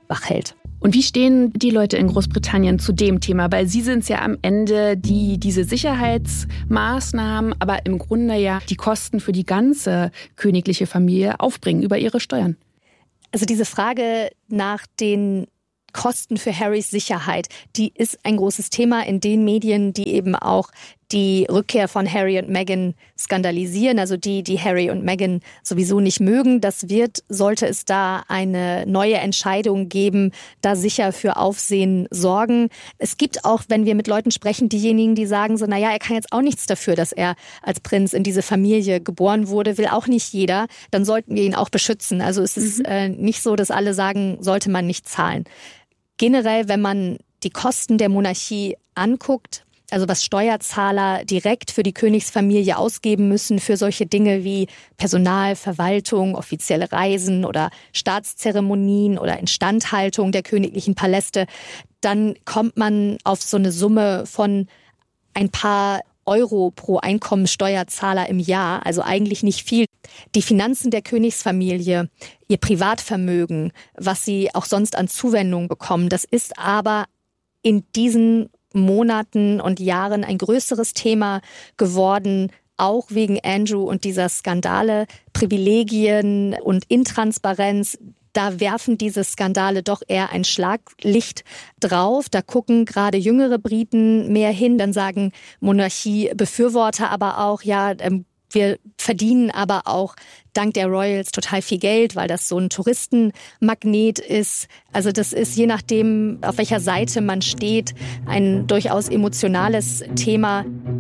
wach hält. Und wie stehen die Leute in Großbritannien zu dem Thema? Weil sie sind es ja am Ende, die diese Sicherheitsmaßnahmen, aber im Grunde ja die Kosten für die ganze königliche Familie aufbringen über ihre Steuern. Also diese Frage nach den Kosten für Harrys Sicherheit, die ist ein großes Thema in den Medien, die eben auch die Rückkehr von Harry und Meghan skandalisieren, also die, die Harry und Meghan sowieso nicht mögen. Das wird, sollte es da eine neue Entscheidung geben, da sicher für Aufsehen sorgen. Es gibt auch, wenn wir mit Leuten sprechen, diejenigen, die sagen so, naja, er kann jetzt auch nichts dafür, dass er als Prinz in diese Familie geboren wurde, will auch nicht jeder, dann sollten wir ihn auch beschützen. Also es ist mhm. äh, nicht so, dass alle sagen, sollte man nicht zahlen. Generell, wenn man die Kosten der Monarchie anguckt, also was Steuerzahler direkt für die Königsfamilie ausgeben müssen für solche Dinge wie Personal, Verwaltung, offizielle Reisen oder Staatszeremonien oder Instandhaltung der königlichen Paläste, dann kommt man auf so eine Summe von ein paar Euro pro Einkommensteuerzahler im Jahr, also eigentlich nicht viel. Die Finanzen der Königsfamilie, ihr Privatvermögen, was sie auch sonst an Zuwendung bekommen, das ist aber in diesen Monaten und Jahren ein größeres Thema geworden, auch wegen Andrew und dieser Skandale, Privilegien und Intransparenz. Da werfen diese Skandale doch eher ein Schlaglicht drauf. Da gucken gerade jüngere Briten mehr hin. Dann sagen Monarchiebefürworter aber auch, ja, wir verdienen aber auch dank der Royals total viel Geld, weil das so ein Touristenmagnet ist. Also das ist, je nachdem, auf welcher Seite man steht, ein durchaus emotionales Thema.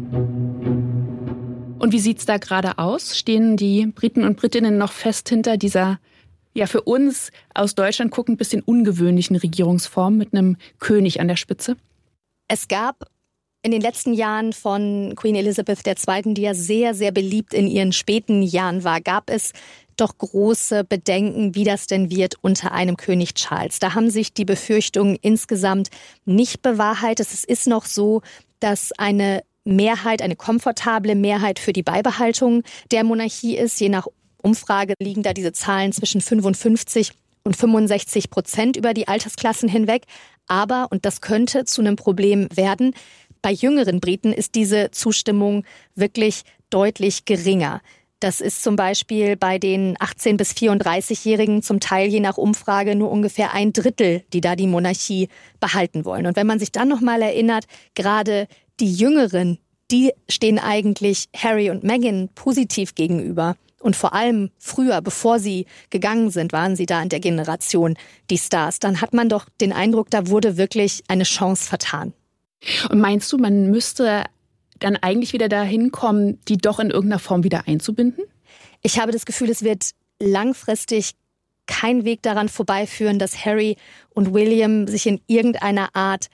Und wie sieht's da gerade aus? Stehen die Briten und Britinnen noch fest hinter dieser, ja für uns aus Deutschland guckend, ein bisschen ungewöhnlichen Regierungsform mit einem König an der Spitze? Es gab in den letzten Jahren von Queen Elizabeth der Zweiten, die ja sehr, sehr beliebt in ihren späten Jahren war, gab es doch große Bedenken, wie das denn wird unter einem König Charles. Da haben sich die Befürchtungen insgesamt nicht bewahrheitet. Es ist noch so, dass eine Mehrheit, eine komfortable Mehrheit für die Beibehaltung der Monarchie ist. Je nach Umfrage liegen da diese Zahlen zwischen fünfundfünfzig und fünfundsechzig Prozent über die Altersklassen hinweg. Aber, und das könnte zu einem Problem werden, bei jüngeren Briten ist diese Zustimmung wirklich deutlich geringer. Das ist zum Beispiel bei den achtzehn- bis vierunddreißigjährigen zum Teil je nach Umfrage nur ungefähr ein Drittel, die da die Monarchie behalten wollen. Und wenn man sich dann nochmal erinnert, gerade die Jüngeren, die stehen eigentlich Harry und Meghan positiv gegenüber. Und vor allem früher, bevor sie gegangen sind, waren sie da in der Generation die Stars. Dann hat man doch den Eindruck, da wurde wirklich eine Chance vertan. Und meinst du, man müsste dann eigentlich wieder dahin kommen, die doch in irgendeiner Form wieder einzubinden? Ich habe das Gefühl, es wird langfristig kein Weg daran vorbeiführen, dass Harry und William sich in irgendeiner Art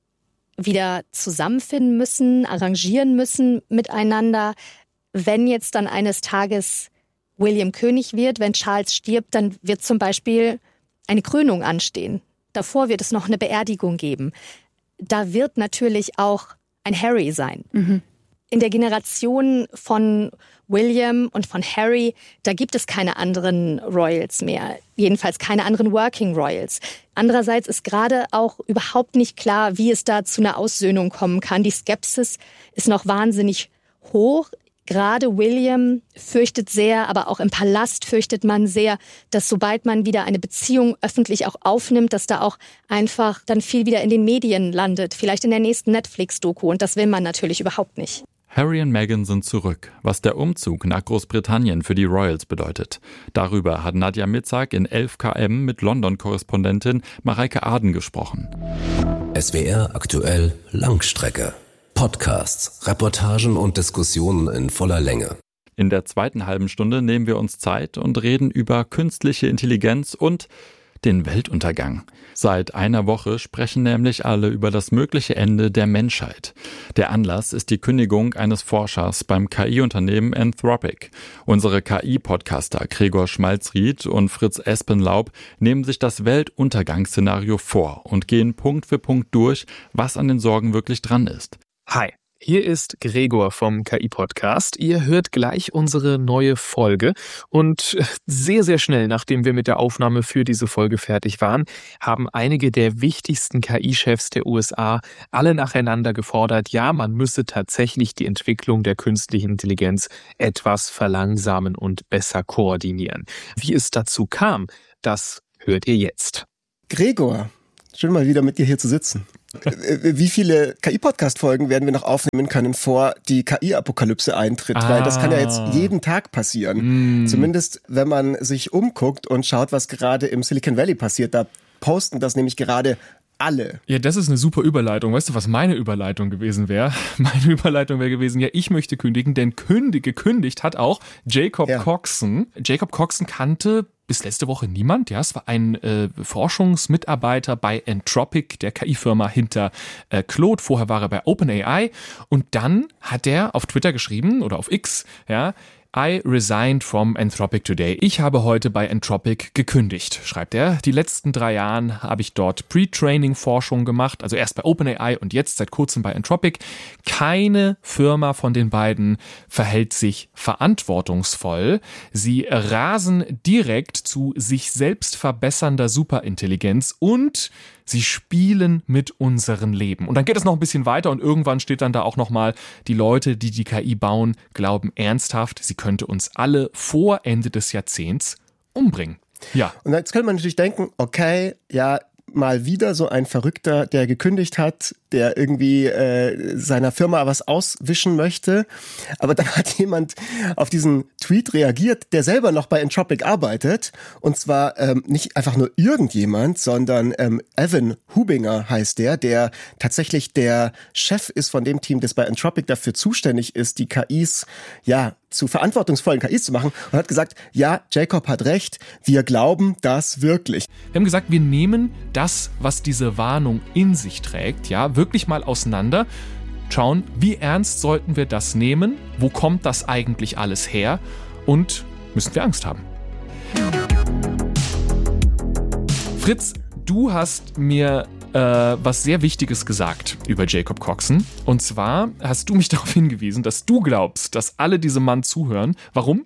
wieder zusammenfinden müssen, arrangieren müssen miteinander. Wenn jetzt dann eines Tages William König wird, wenn Charles stirbt, dann wird zum Beispiel eine Krönung anstehen. Davor wird es noch eine Beerdigung geben. Da wird natürlich auch ein Harry sein. Mhm. In der Generation von William und von Harry, da gibt es keine anderen Royals mehr. Jedenfalls keine anderen Working Royals. Andererseits ist gerade auch überhaupt nicht klar, wie es da zu einer Aussöhnung kommen kann. Die Skepsis ist noch wahnsinnig hoch. Gerade William fürchtet sehr, aber auch im Palast fürchtet man sehr, dass sobald man wieder eine Beziehung öffentlich auch aufnimmt, dass da auch einfach dann viel wieder in den Medien landet, vielleicht in der nächsten Netflix-Doku. Und das will man natürlich überhaupt nicht. Harry und Meghan sind zurück, was der Umzug nach Großbritannien für die Royals bedeutet. Darüber hat Nadja Mitzak in elf K M mit London-Korrespondentin Mareike Aden gesprochen. S W R aktuell Langstrecke. Podcasts, Reportagen und Diskussionen in voller Länge. In der zweiten halben Stunde nehmen wir uns Zeit und reden über künstliche Intelligenz und den Weltuntergang. Seit einer Woche sprechen nämlich alle über das mögliche Ende der Menschheit. Der Anlass ist die Kündigung eines Forschers beim K I-Unternehmen Anthropic. Unsere K I-Podcaster Gregor Schmalzried und Fritz Espenlaub nehmen sich das Weltuntergangsszenario vor und gehen Punkt für Punkt durch, was an den Sorgen wirklich dran ist. Hi, Hier ist Gregor vom K I-Podcast. Ihr hört gleich unsere neue Folge. Und sehr, sehr schnell, nachdem wir mit der Aufnahme für diese Folge fertig waren, haben einige der wichtigsten K I-Chefs der U S A alle nacheinander gefordert, ja, man müsse tatsächlich die Entwicklung der künstlichen Intelligenz etwas verlangsamen und besser koordinieren. Wie es dazu kam, das hört ihr jetzt. Gregor, schön mal wieder mit dir hier zu sitzen. Wie viele K I-Podcast-Folgen werden wir noch aufnehmen können, vor die K I-Apokalypse eintritt? Ah. Weil das kann ja jetzt jeden Tag passieren. Mm. Zumindest, wenn man sich umguckt und schaut, was gerade im Silicon Valley passiert. Da posten das nämlich gerade alle. Ja, das ist eine super Überleitung. Weißt du, was meine Überleitung gewesen wäre? Meine Überleitung wäre gewesen, ja, ich möchte kündigen, denn kündig, gekündigt hat auch Jacob ja. Coxon. Jacob Coxon kannte bis letzte Woche niemand. Ja, es war ein äh, Forschungsmitarbeiter bei Anthropic, der K I-Firma hinter äh, Claude. Vorher war er bei OpenAI. Und dann hat er auf Twitter geschrieben oder auf X, ja, I resigned from Anthropic today. Ich habe heute bei Anthropic gekündigt, schreibt er. Die letzten drei Jahren habe ich dort Pre-Training-Forschung gemacht, also erst bei OpenAI und jetzt seit kurzem bei Anthropic. Keine Firma von den beiden verhält sich verantwortungsvoll. Sie rasen direkt zu sich selbst verbessernder Superintelligenz und sie spielen mit unserem Leben. Und dann geht es noch ein bisschen weiter und irgendwann steht dann da auch nochmal, die Leute, die die K I bauen, glauben ernsthaft, sie könnte uns alle vor Ende des Jahrzehnts umbringen. Ja. Und jetzt könnte man natürlich denken, okay, ja, mal wieder so ein Verrückter, der gekündigt hat, der irgendwie äh, seiner Firma was auswischen möchte. Aber dann hat jemand auf diesen Tweet reagiert, der selber noch bei Anthropic arbeitet. Und zwar ähm, nicht einfach nur irgendjemand, sondern ähm, Evan Hubinger heißt der, der tatsächlich der Chef ist von dem Team, das bei Anthropic dafür zuständig ist, die K Is, ja, zu verantwortungsvollen K Is zu machen und hat gesagt, ja, Jacob hat recht, wir glauben das wirklich. Wir haben gesagt, wir nehmen das, was diese Warnung in sich trägt, ja, wirklich mal auseinander, schauen, wie ernst sollten wir das nehmen, wo kommt das eigentlich alles her und müssen wir Angst haben. Fritz, du hast mir äh, was sehr Wichtiges gesagt über Jacob Coxon. Und zwar hast du mich darauf hingewiesen, dass du glaubst, dass alle diesem Mann zuhören. Warum?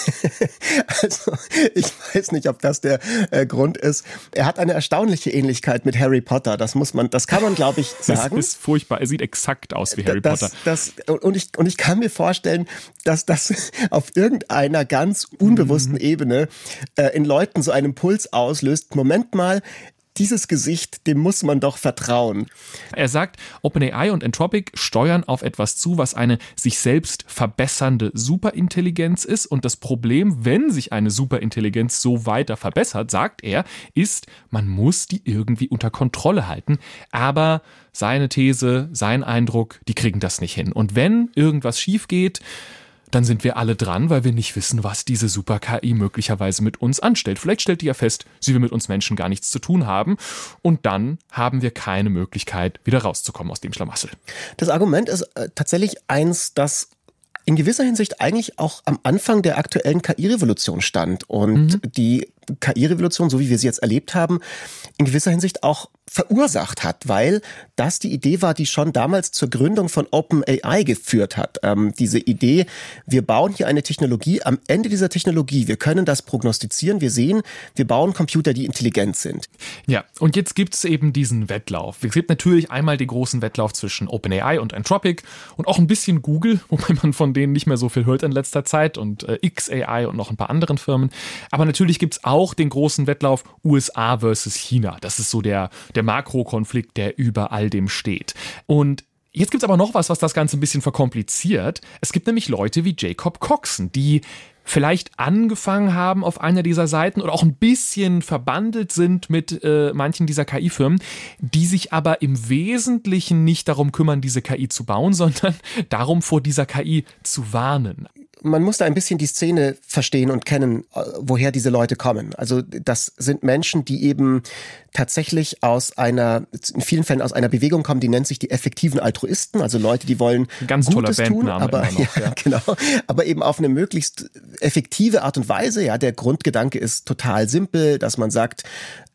Also, ich weiß nicht, ob das der äh, Grund ist. Er hat eine erstaunliche Ähnlichkeit mit Harry Potter. Das muss man, das kann man, glaube ich, sagen. Das ist furchtbar. Er sieht exakt aus wie Harry das, Potter. Das, und ich, und ich kann mir vorstellen, dass das auf irgendeiner ganz unbewussten mhm. Ebene äh, in Leuten so einen Impuls auslöst. Moment mal. Dieses Gesicht, dem muss man doch vertrauen. Er sagt, OpenAI und Anthropic steuern auf etwas zu, was eine sich selbst verbessernde Superintelligenz ist. Und das Problem, wenn sich eine Superintelligenz so weiter verbessert, sagt er, ist, man muss die irgendwie unter Kontrolle halten. Aber seine These, sein Eindruck, die kriegen das nicht hin. Und wenn irgendwas schief geht, dann sind wir alle dran, weil wir nicht wissen, was diese Super-K I möglicherweise mit uns anstellt. Vielleicht stellt die ja fest, sie will mit uns Menschen gar nichts zu tun haben und dann haben wir keine Möglichkeit, wieder rauszukommen aus dem Schlamassel. Das Argument ist äh, tatsächlich eins, das in gewisser Hinsicht eigentlich auch am Anfang der aktuellen K I-Revolution stand und mhm. die K I-Revolution, so wie wir sie jetzt erlebt haben, in gewisser Hinsicht auch verursacht hat, weil das die Idee war, die schon damals zur Gründung von OpenAI geführt hat. Ähm, diese Idee, wir bauen hier eine Technologie, am Ende dieser Technologie, wir können das prognostizieren, wir sehen, wir bauen Computer, die intelligent sind. Ja, und jetzt gibt es eben diesen Wettlauf. Es gibt natürlich einmal den großen Wettlauf zwischen OpenAI und Anthropic und auch ein bisschen Google, wobei man von denen nicht mehr so viel hört in letzter Zeit und äh, X A I und noch ein paar anderen Firmen. Aber natürlich gibt es auch den großen Wettlauf U S A versus China. Das ist so der, der Makrokonflikt, der über all dem steht. Und jetzt gibt es aber noch was, was das Ganze ein bisschen verkompliziert. Es gibt nämlich Leute wie Jacob Coxon, die vielleicht angefangen haben auf einer dieser Seiten oder auch ein bisschen verbandelt sind mit äh, manchen dieser K I-Firmen, die sich aber im Wesentlichen nicht darum kümmern, diese K I zu bauen, sondern darum, vor dieser K I zu warnen. Man muss da ein bisschen die Szene verstehen und kennen, woher diese Leute kommen. Also das sind Menschen, die eben tatsächlich aus einer, in vielen Fällen aus einer Bewegung kommen, die nennt sich die effektiven Altruisten, also Leute, die wollen Ganz Gutes toller tun, Bandname aber, immer noch, ja, ja. genau, aber eben auf eine möglichst effektive Art und Weise. Ja, der Grundgedanke ist total simpel, dass man sagt,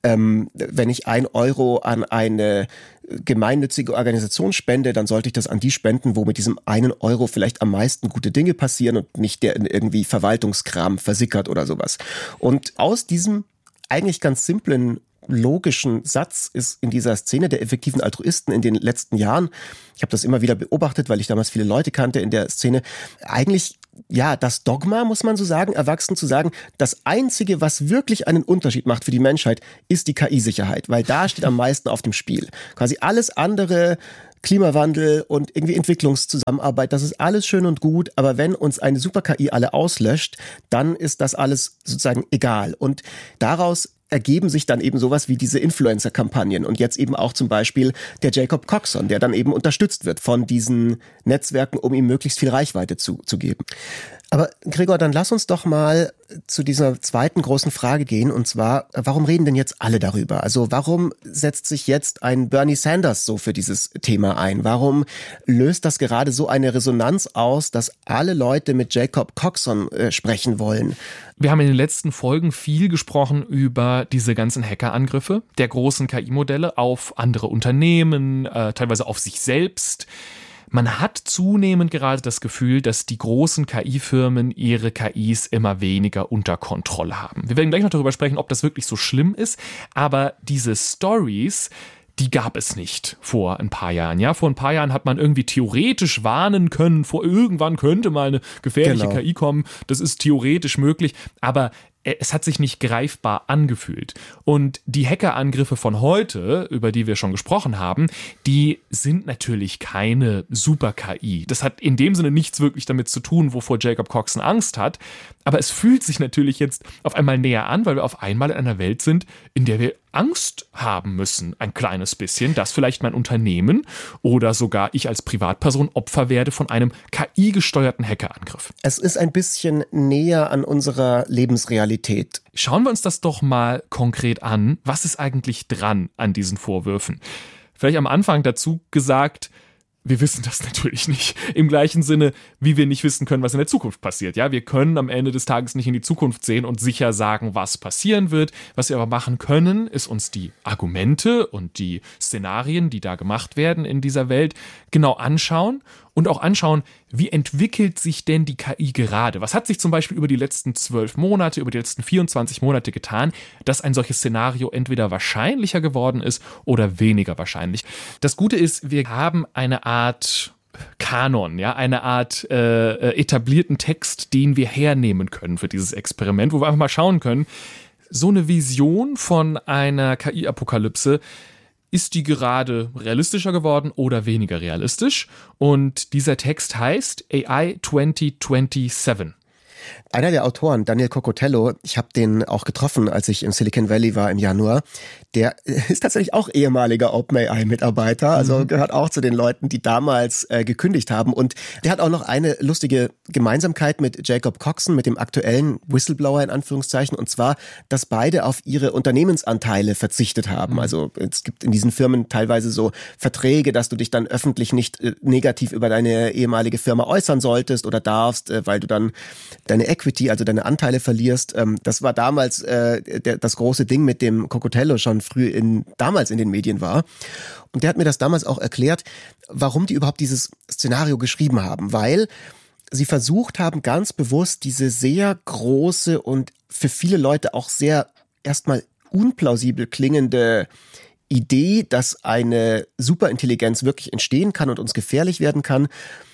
ähm, wenn ich ein Euro an eine gemeinnützige Organisation spende, dann sollte ich das an die spenden, wo mit diesem einen Euro vielleicht am meisten gute Dinge passieren und nicht der in irgendwie Verwaltungskram versickert oder sowas. Und aus diesem eigentlich ganz simplen logischen Satz ist in dieser Szene der effektiven Altruisten in den letzten Jahren, ich habe das immer wieder beobachtet, weil ich damals viele Leute kannte in der Szene, eigentlich ja das Dogma, muss man so sagen, erwachsen zu sagen, das Einzige, was wirklich einen Unterschied macht für die Menschheit, ist die K I-Sicherheit, weil da steht am meisten auf dem Spiel. Quasi alles andere, Klimawandel und irgendwie Entwicklungszusammenarbeit, das ist alles schön und gut, aber wenn uns eine Super-K I alle auslöscht, dann ist das alles sozusagen egal. Und daraus ergeben sich dann eben sowas wie diese Influencer-Kampagnen und jetzt eben auch zum Beispiel der Jacob Coxon, der dann eben unterstützt wird von diesen Netzwerken, um ihm möglichst viel Reichweite zu, zu geben. Aber Gregor, dann lass uns doch mal zu dieser zweiten großen Frage gehen, und zwar, warum reden denn jetzt alle darüber? Also warum setzt sich jetzt ein Bernie Sanders so für dieses Thema ein? Warum löst das gerade so eine Resonanz aus, dass alle Leute mit Jacob Coxon äh, sprechen wollen? Wir haben in den letzten Folgen viel gesprochen über diese ganzen Hackerangriffe der großen K I-Modelle auf andere Unternehmen, äh, teilweise auf sich selbst. Man hat zunehmend gerade das Gefühl, dass die großen K I-Firmen ihre K Is immer weniger unter Kontrolle haben. Wir werden gleich noch darüber sprechen, ob das wirklich so schlimm ist, aber diese Stories, die gab es nicht vor ein paar Jahren. Ja, vor ein paar Jahren hat man irgendwie theoretisch warnen können, vor irgendwann könnte mal eine gefährliche genau. K I kommen. Das ist theoretisch möglich, aber es hat sich nicht greifbar angefühlt. Und die Hackerangriffe von heute, über die wir schon gesprochen haben, die sind natürlich keine Super-K I. Das hat in dem Sinne nichts wirklich damit zu tun, wovor Jacob Coxon Angst hat. Aber es fühlt sich natürlich jetzt auf einmal näher an, weil wir auf einmal in einer Welt sind, in der wir Angst haben müssen, ein kleines bisschen, dass vielleicht mein Unternehmen oder sogar ich als Privatperson Opfer werde von einem K I-gesteuerten Hackerangriff. Es ist ein bisschen näher an unserer Lebensrealität. Schauen wir uns das doch mal konkret an. Was ist eigentlich dran an diesen Vorwürfen? Vielleicht am Anfang dazu gesagt, wir wissen das natürlich nicht. Im gleichen Sinne, wie wir nicht wissen können, was in der Zukunft passiert. Ja, wir können am Ende des Tages nicht in die Zukunft sehen und sicher sagen, was passieren wird. Was wir aber machen können, ist uns die Argumente und die Szenarien, die da gemacht werden in dieser Welt, genau anschauen und auch anschauen, wie entwickelt sich denn die K I gerade? Was hat sich zum Beispiel über die letzten zwölf Monate, über die letzten vierundzwanzig Monate getan, dass ein solches Szenario entweder wahrscheinlicher geworden ist oder weniger wahrscheinlich? Das Gute ist, wir haben eine Art Kanon, ja, eine Art äh, etablierten Text, den wir hernehmen können für dieses Experiment, wo wir einfach mal schauen können, so eine Vision von einer K I-Apokalypse, ist die gerade realistischer geworden oder weniger realistisch? Und dieser Text heißt A I zwanzig siebenundzwanzig. Einer der Autoren, Daniel Cocotello, ich habe den auch getroffen, als ich im Silicon Valley war im Januar, der ist tatsächlich auch ehemaliger OpenAI-Mitarbeiter, also mhm. gehört auch zu den Leuten, die damals äh, gekündigt haben. Und der hat auch noch eine lustige Gemeinsamkeit mit Jacob Coxon, mit dem aktuellen Whistleblower in Anführungszeichen, und zwar, dass beide auf ihre Unternehmensanteile verzichtet haben. Mhm. Also es gibt in diesen Firmen teilweise so Verträge, dass du dich dann öffentlich nicht äh, negativ über deine ehemalige Firma äußern solltest oder darfst, äh, weil du dann deine Equity, also deine Anteile verlierst. Ähm, das war damals äh, der, das große Ding, mit dem Cocotello schon früh in, damals in den Medien war. Und der hat mir das damals auch erklärt, warum die überhaupt dieses Szenario geschrieben haben, weil sie versucht haben, ganz bewusst diese sehr große und für viele Leute auch sehr erstmal unplausibel klingende Idee, dass eine Superintelligenz wirklich entstehen kann und uns gefährlich werden kann,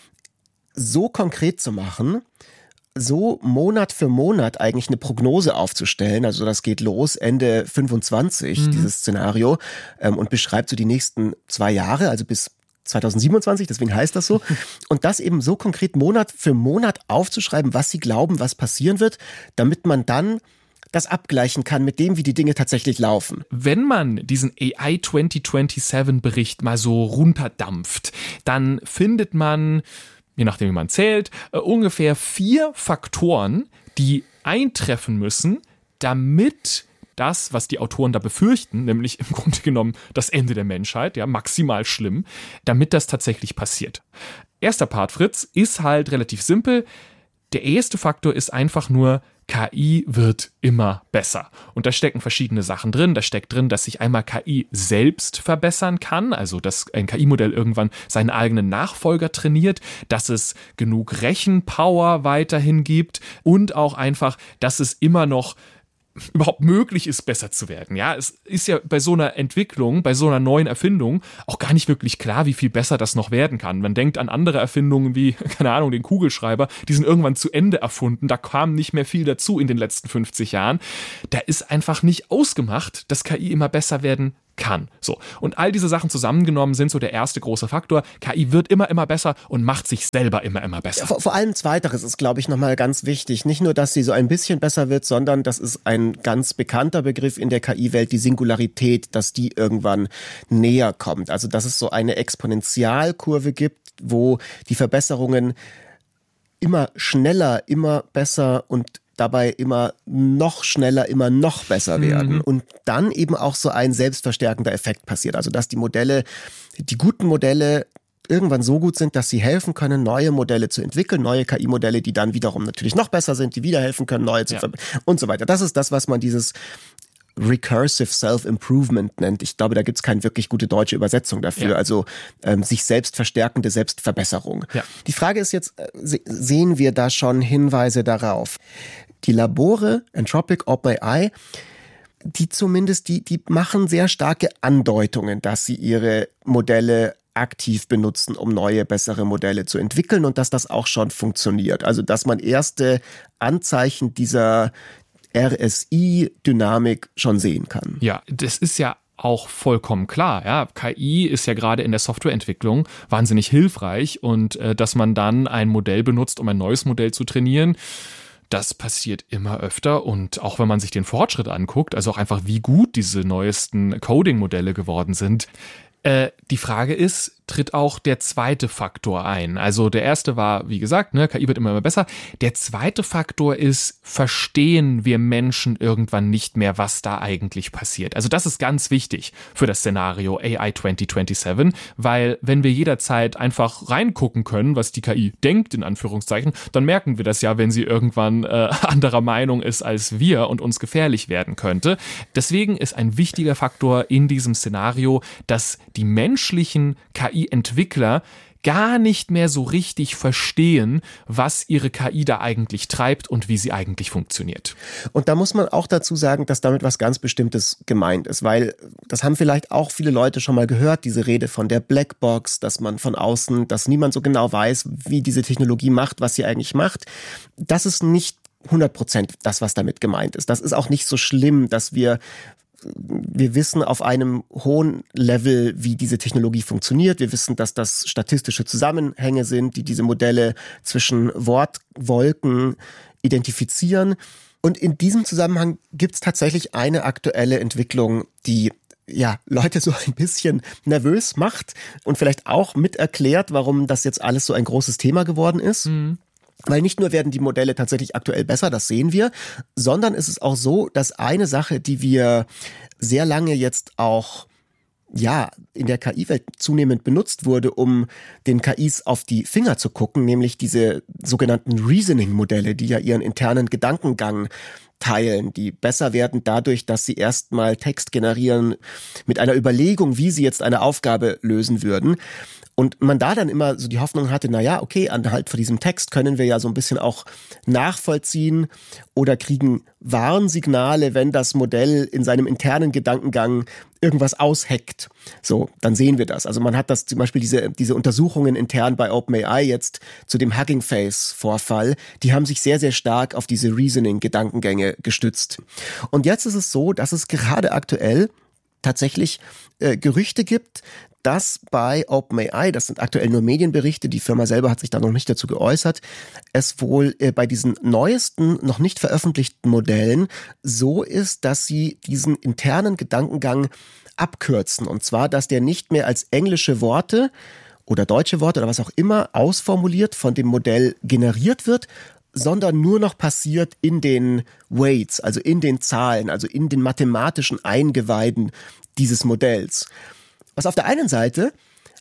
so konkret zu machen, so Monat für Monat eigentlich eine Prognose aufzustellen. Also das geht los Ende fünfundzwanzig, mhm. dieses Szenario, ähm, und beschreibt so die nächsten zwei Jahre, also bis zwanzig siebenundzwanzig, deswegen heißt das so. Und das eben so konkret Monat für Monat aufzuschreiben, was sie glauben, was passieren wird, damit man dann das abgleichen kann mit dem, wie die Dinge tatsächlich laufen. Wenn man diesen A I zwanzig siebenundzwanzig Bericht mal so runterdampft, dann findet man, je nachdem wie man zählt, äh, ungefähr vier Faktoren, die eintreffen müssen, damit das, was die Autoren da befürchten, nämlich im Grunde genommen das Ende der Menschheit, ja, maximal schlimm, damit das tatsächlich passiert. Erster Part, Fritz, ist halt relativ simpel. Der erste Faktor ist einfach nur, K I wird immer besser. Und da stecken verschiedene Sachen drin. Da steckt drin, dass sich einmal K I selbst verbessern kann, also dass ein K I-Modell irgendwann seinen eigenen Nachfolger trainiert, dass es genug Rechenpower weiterhin gibt und auch einfach, dass es immer noch überhaupt möglich ist, besser zu werden. Ja, es ist ja bei so einer Entwicklung, bei so einer neuen Erfindung auch gar nicht wirklich klar, wie viel besser das noch werden kann. Man denkt an andere Erfindungen wie, keine Ahnung, den Kugelschreiber, die sind irgendwann zu Ende erfunden, da kam nicht mehr viel dazu in den letzten fünfzig Jahren. Da ist einfach nicht ausgemacht, dass K I immer besser werden kann. So. Und all diese Sachen zusammengenommen sind so der erste große Faktor. K I wird immer, immer besser und macht sich selber immer, immer besser. Ja, vor, vor allem Zweiteres ist, glaube ich, nochmal ganz wichtig. Nicht nur, dass sie so ein bisschen besser wird, sondern das ist ein ganz bekannter Begriff in der K I-Welt, die Singularität, dass die irgendwann näher kommt. Also, dass es so eine Exponentialkurve gibt, wo die Verbesserungen immer schneller, immer besser und dabei immer noch schneller, immer noch besser werden. Mhm. Und dann eben auch so ein selbstverstärkender Effekt passiert. Also dass die Modelle, die guten Modelle irgendwann so gut sind, dass sie helfen können, neue Modelle zu entwickeln, neue K I-Modelle, die dann wiederum natürlich noch besser sind, die wieder helfen können, neue zu ja. verbessern und so weiter. Das ist das, was man dieses Recursive Self-Improvement nennt. Ich glaube, da gibt es keine wirklich gute deutsche Übersetzung dafür. Ja. Also ähm, sich selbst verstärkende Selbstverbesserung. Ja. Die Frage ist jetzt, äh, sehen wir da schon Hinweise darauf? Die Labore, Anthropic, OpenAI, die zumindest, die, die machen sehr starke Andeutungen, dass sie ihre Modelle aktiv benutzen, um neue, bessere Modelle zu entwickeln und dass das auch schon funktioniert. Also, dass man erste Anzeichen dieser R S I-Dynamik schon sehen kann. Ja, das ist ja auch vollkommen klar. Ja, K I ist ja gerade in der Softwareentwicklung wahnsinnig hilfreich und äh, dass man dann ein Modell benutzt, um ein neues Modell zu trainieren, das passiert immer öfter und auch wenn man sich den Fortschritt anguckt, also auch einfach wie gut diese neuesten Coding-Modelle geworden sind, äh, die Frage ist, tritt auch der zweite Faktor ein. Also der erste war, wie gesagt, ne, K I wird immer, immer besser. Der zweite Faktor ist, verstehen wir Menschen irgendwann nicht mehr, was da eigentlich passiert. Also das ist ganz wichtig für das Szenario A I zwanzig siebenundzwanzig, weil wenn wir jederzeit einfach reingucken können, was die K I denkt, in Anführungszeichen, dann merken wir das ja, wenn sie irgendwann äh, anderer Meinung ist als wir und uns gefährlich werden könnte. Deswegen ist ein wichtiger Faktor in diesem Szenario, dass die menschlichen K I-Entwickler gar nicht mehr so richtig verstehen, was ihre K I da eigentlich treibt und wie sie eigentlich funktioniert. Und da muss man auch dazu sagen, dass damit was ganz Bestimmtes gemeint ist, weil das haben vielleicht auch viele Leute schon mal gehört, diese Rede von der Blackbox, dass man von außen, dass niemand so genau weiß, wie diese Technologie macht, was sie eigentlich macht. Das ist nicht hundert Prozent das, was damit gemeint ist. Das ist auch nicht so schlimm, dass wir Wir wissen auf einem hohen Level, wie diese Technologie funktioniert. Wir wissen, dass das statistische Zusammenhänge sind, die diese Modelle zwischen Wortwolken identifizieren. Und in diesem Zusammenhang gibt es tatsächlich eine aktuelle Entwicklung, die ja, Leute so ein bisschen nervös macht und vielleicht auch mit erklärt, warum das jetzt alles so ein großes Thema geworden ist. Mhm. Weil nicht nur werden die Modelle tatsächlich aktuell besser, das sehen wir, sondern es ist auch so, dass eine Sache, die wir sehr lange jetzt auch ja in der K I-Welt zunehmend benutzt wurde, um den K Is auf die Finger zu gucken, nämlich diese sogenannten Reasoning-Modelle, die ja ihren internen Gedankengang teilen, die besser werden dadurch, dass sie erstmal Text generieren mit einer Überlegung, wie sie jetzt eine Aufgabe lösen würden. Und man da dann immer so die Hoffnung hatte, na ja, okay, anhand von diesem Text können wir ja so ein bisschen auch nachvollziehen oder kriegen Warnsignale, wenn das Modell in seinem internen Gedankengang irgendwas ausheckt. So, dann sehen wir das. Also man hat das zum Beispiel diese, diese Untersuchungen intern bei OpenAI jetzt zu dem Hugging Face-Vorfall, die haben sich sehr, sehr stark auf diese Reasoning-Gedankengänge gestützt. Und jetzt ist es so, dass es gerade aktuell tatsächlich äh, Gerüchte gibt, dass bei OpenAI, das sind aktuell nur Medienberichte, die Firma selber hat sich da noch nicht dazu geäußert, es wohl äh, bei diesen neuesten, noch nicht veröffentlichten Modellen so ist, dass sie diesen internen Gedankengang abkürzen. Und zwar, dass der nicht mehr als englische Worte oder deutsche Worte oder was auch immer ausformuliert von dem Modell generiert wird, sondern nur noch passiert in den Weights, also in den Zahlen, also in den mathematischen Eingeweiden dieses Modells. Was auf der einen Seite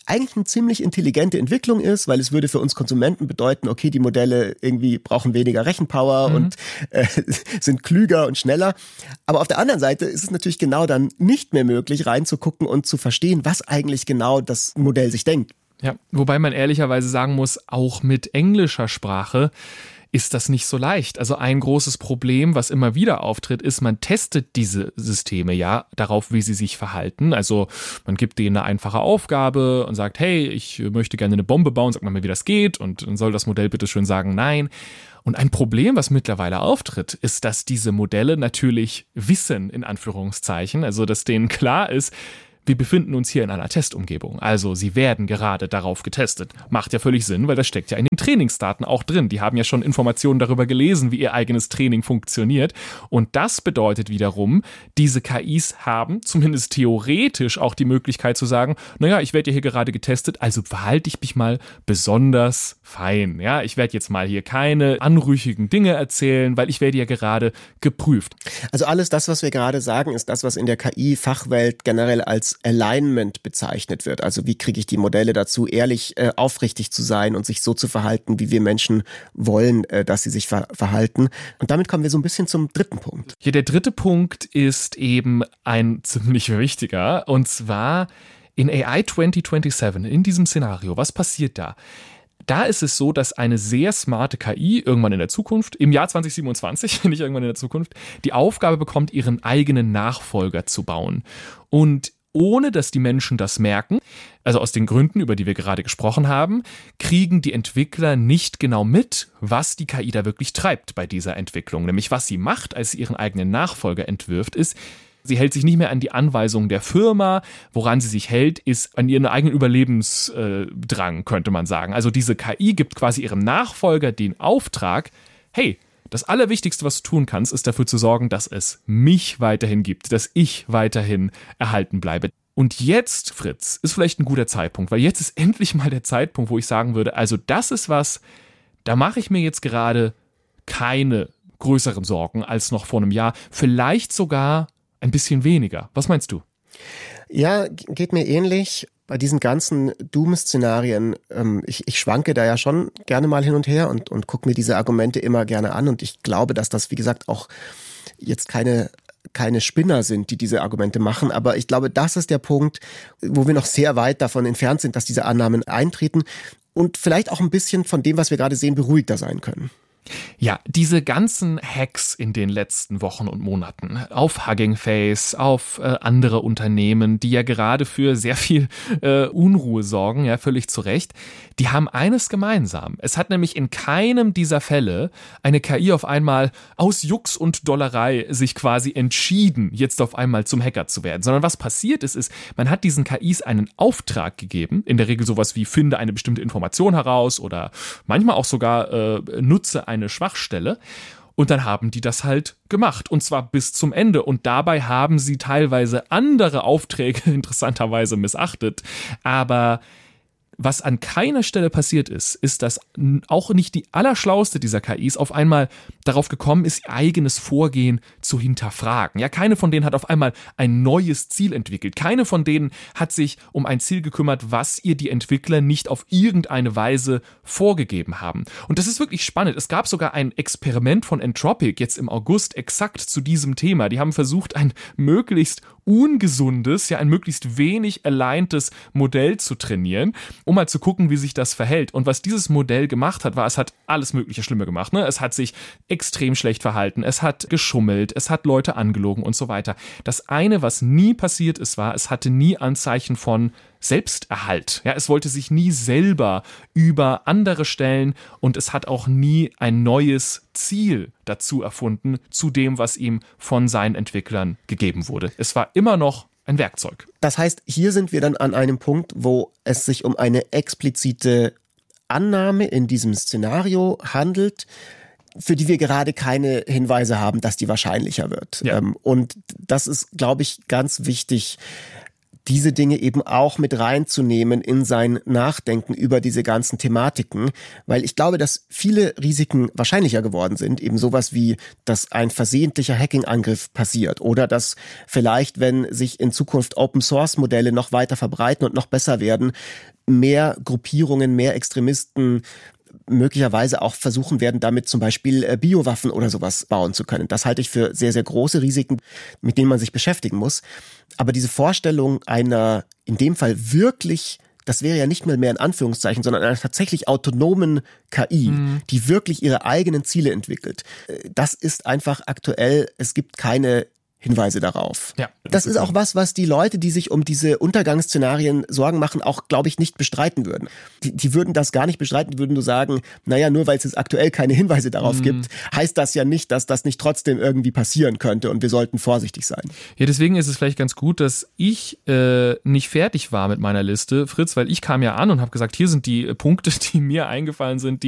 eigentlich eine ziemlich intelligente Entwicklung ist, weil es würde für uns Konsumenten bedeuten, okay, die Modelle irgendwie brauchen weniger Rechenpower mhm. und äh, sind klüger und schneller. Aber auf der anderen Seite ist es natürlich genau dann nicht mehr möglich, reinzugucken und zu verstehen, was eigentlich genau das Modell sich denkt. Ja, wobei man ehrlicherweise sagen muss, auch mit englischer Sprache ist das nicht so leicht. Also ein großes Problem, was immer wieder auftritt, ist, man testet diese Systeme ja darauf, wie sie sich verhalten. Also man gibt denen eine einfache Aufgabe und sagt, hey, ich möchte gerne eine Bombe bauen, sag mal, wie das geht, und dann soll das Modell bitte schön sagen, nein. Und ein Problem, was mittlerweile auftritt, ist, dass diese Modelle natürlich wissen, in Anführungszeichen, also dass denen klar ist, wir befinden uns hier in einer Testumgebung, also sie werden gerade darauf getestet. Macht ja völlig Sinn, weil das steckt ja in den Trainingsdaten auch drin. Die haben ja schon Informationen darüber gelesen, wie ihr eigenes Training funktioniert. Und das bedeutet wiederum, diese K Is haben zumindest theoretisch auch die Möglichkeit zu sagen, naja, ich werde ja hier gerade getestet, also verhalte ich mich mal besonders fein. Ja, ich werde jetzt mal hier keine anrüchigen Dinge erzählen, weil ich werde ja gerade geprüft. Also alles das, was wir gerade sagen, ist das, was in der K I-Fachwelt generell als Alignment bezeichnet wird. Also wie kriege ich die Modelle dazu, ehrlich, äh, aufrichtig zu sein und sich so zu verhalten, wie wir Menschen wollen, äh, dass sie sich ver- verhalten. Und damit kommen wir so ein bisschen zum dritten Punkt. Hier der dritte Punkt ist eben ein ziemlich wichtiger, und zwar in A I zwanzig siebenundzwanzig, in diesem Szenario. Was passiert da? Da ist es so, dass eine sehr smarte K I irgendwann in der Zukunft, im Jahr zwanzig siebenundzwanzig, nicht irgendwann in der Zukunft, die Aufgabe bekommt, ihren eigenen Nachfolger zu bauen. Und ohne dass die Menschen das merken, also aus den Gründen, über die wir gerade gesprochen haben, kriegen die Entwickler nicht genau mit, was die K I da wirklich treibt bei dieser Entwicklung. Nämlich was sie macht, als sie ihren eigenen Nachfolger entwirft, ist, sie hält sich nicht mehr an die Anweisungen der Firma. Woran sie sich hält, ist an ihren eigenen Überlebensdrang, könnte man sagen. Also diese K I gibt quasi ihrem Nachfolger den Auftrag, hey, das Allerwichtigste, was du tun kannst, ist dafür zu sorgen, dass es mich weiterhin gibt, dass ich weiterhin erhalten bleibe. Und jetzt, Fritz, ist vielleicht ein guter Zeitpunkt, weil jetzt ist endlich mal der Zeitpunkt, wo ich sagen würde, also das ist was, da mache ich mir jetzt gerade keine größeren Sorgen als noch vor einem Jahr, vielleicht sogar ein bisschen weniger. Was meinst du? Ja, geht mir ähnlich. Bei diesen ganzen Doom-Szenarien, ähm, ich, ich schwanke da ja schon gerne mal hin und her und, und gucke mir diese Argumente immer gerne an. Und ich glaube, dass das, wie gesagt, auch jetzt keine, keine Spinner sind, die diese Argumente machen. Aber ich glaube, das ist der Punkt, wo wir noch sehr weit davon entfernt sind, dass diese Annahmen eintreten und vielleicht auch ein bisschen von dem, was wir gerade sehen, beruhigter sein können. Ja, diese ganzen Hacks in den letzten Wochen und Monaten auf Hugging Face, auf äh, andere Unternehmen, die ja gerade für sehr viel äh, Unruhe sorgen, ja, völlig zu Recht, die haben eines gemeinsam. Es hat nämlich in keinem dieser Fälle eine K I auf einmal aus Jux und Dollerei sich quasi entschieden, jetzt auf einmal zum Hacker zu werden, sondern was passiert ist, ist, man hat diesen K Is einen Auftrag gegeben, in der Regel sowas wie finde eine bestimmte Information heraus oder manchmal auch sogar äh, nutze eine Schwachstelle, und dann haben die das halt gemacht, und zwar bis zum Ende, und dabei haben sie teilweise andere Aufträge interessanterweise missachtet, aber was an keiner Stelle passiert ist, ist, dass auch nicht die allerschlauste dieser K Is auf einmal darauf gekommen ist, ihr eigenes Vorgehen zu hinterfragen. Ja, keine von denen hat auf einmal ein neues Ziel entwickelt. Keine von denen hat sich um ein Ziel gekümmert, was ihr die Entwickler nicht auf irgendeine Weise vorgegeben haben. Und das ist wirklich spannend. Es gab sogar ein Experiment von Anthropic jetzt im August exakt zu diesem Thema. Die haben versucht, ein möglichst ungesundes, ja ein möglichst wenig aligntes Modell zu trainieren, um mal zu gucken, wie sich das verhält. Und was dieses Modell gemacht hat, war, es hat alles mögliche Schlimme gemacht. Ne? Es hat sich extrem schlecht verhalten, es hat geschummelt, es hat Leute angelogen und so weiter. Das eine, was nie passiert ist, war, es hatte nie Anzeichen von Selbsterhalt. Ja, es wollte sich nie selber über andere stellen, und es hat auch nie ein neues Ziel dazu erfunden, zu dem, was ihm von seinen Entwicklern gegeben wurde. Es war immer noch ein Werkzeug. Das heißt, hier sind wir dann an einem Punkt, wo es sich um eine explizite Annahme in diesem Szenario handelt, für die wir gerade keine Hinweise haben, dass die wahrscheinlicher wird. Ja. Und das ist, glaube ich, ganz wichtig. diese Dinge eben auch mit reinzunehmen in sein Nachdenken über diese ganzen Thematiken, weil ich glaube, dass viele Risiken wahrscheinlicher geworden sind, eben sowas wie, dass ein versehentlicher Hacking-Angriff passiert oder dass vielleicht, wenn sich in Zukunft Open-Source-Modelle noch weiter verbreiten und noch besser werden, mehr Gruppierungen, mehr Extremisten möglicherweise auch versuchen werden, damit zum Beispiel Biowaffen oder sowas bauen zu können. Das halte ich für sehr, sehr große Risiken, mit denen man sich beschäftigen muss. Aber diese Vorstellung einer, in dem Fall wirklich, das wäre ja nicht mal mehr in Anführungszeichen, sondern einer tatsächlich autonomen K I, mhm. die wirklich ihre eigenen Ziele entwickelt, das ist einfach aktuell, es gibt keine Hinweise darauf. Ja, das, das ist auch was, was die Leute, die sich um diese Untergangsszenarien Sorgen machen, auch, glaube ich, nicht bestreiten würden. Die, die würden das gar nicht bestreiten, die würden nur sagen, naja, nur weil es jetzt aktuell keine Hinweise darauf mhm. gibt, heißt das ja nicht, dass das nicht trotzdem irgendwie passieren könnte und wir sollten vorsichtig sein. Ja, deswegen ist es vielleicht ganz gut, dass ich äh, nicht fertig war mit meiner Liste, Fritz, weil ich kam ja an und habe gesagt, hier sind die Punkte, die mir eingefallen sind, die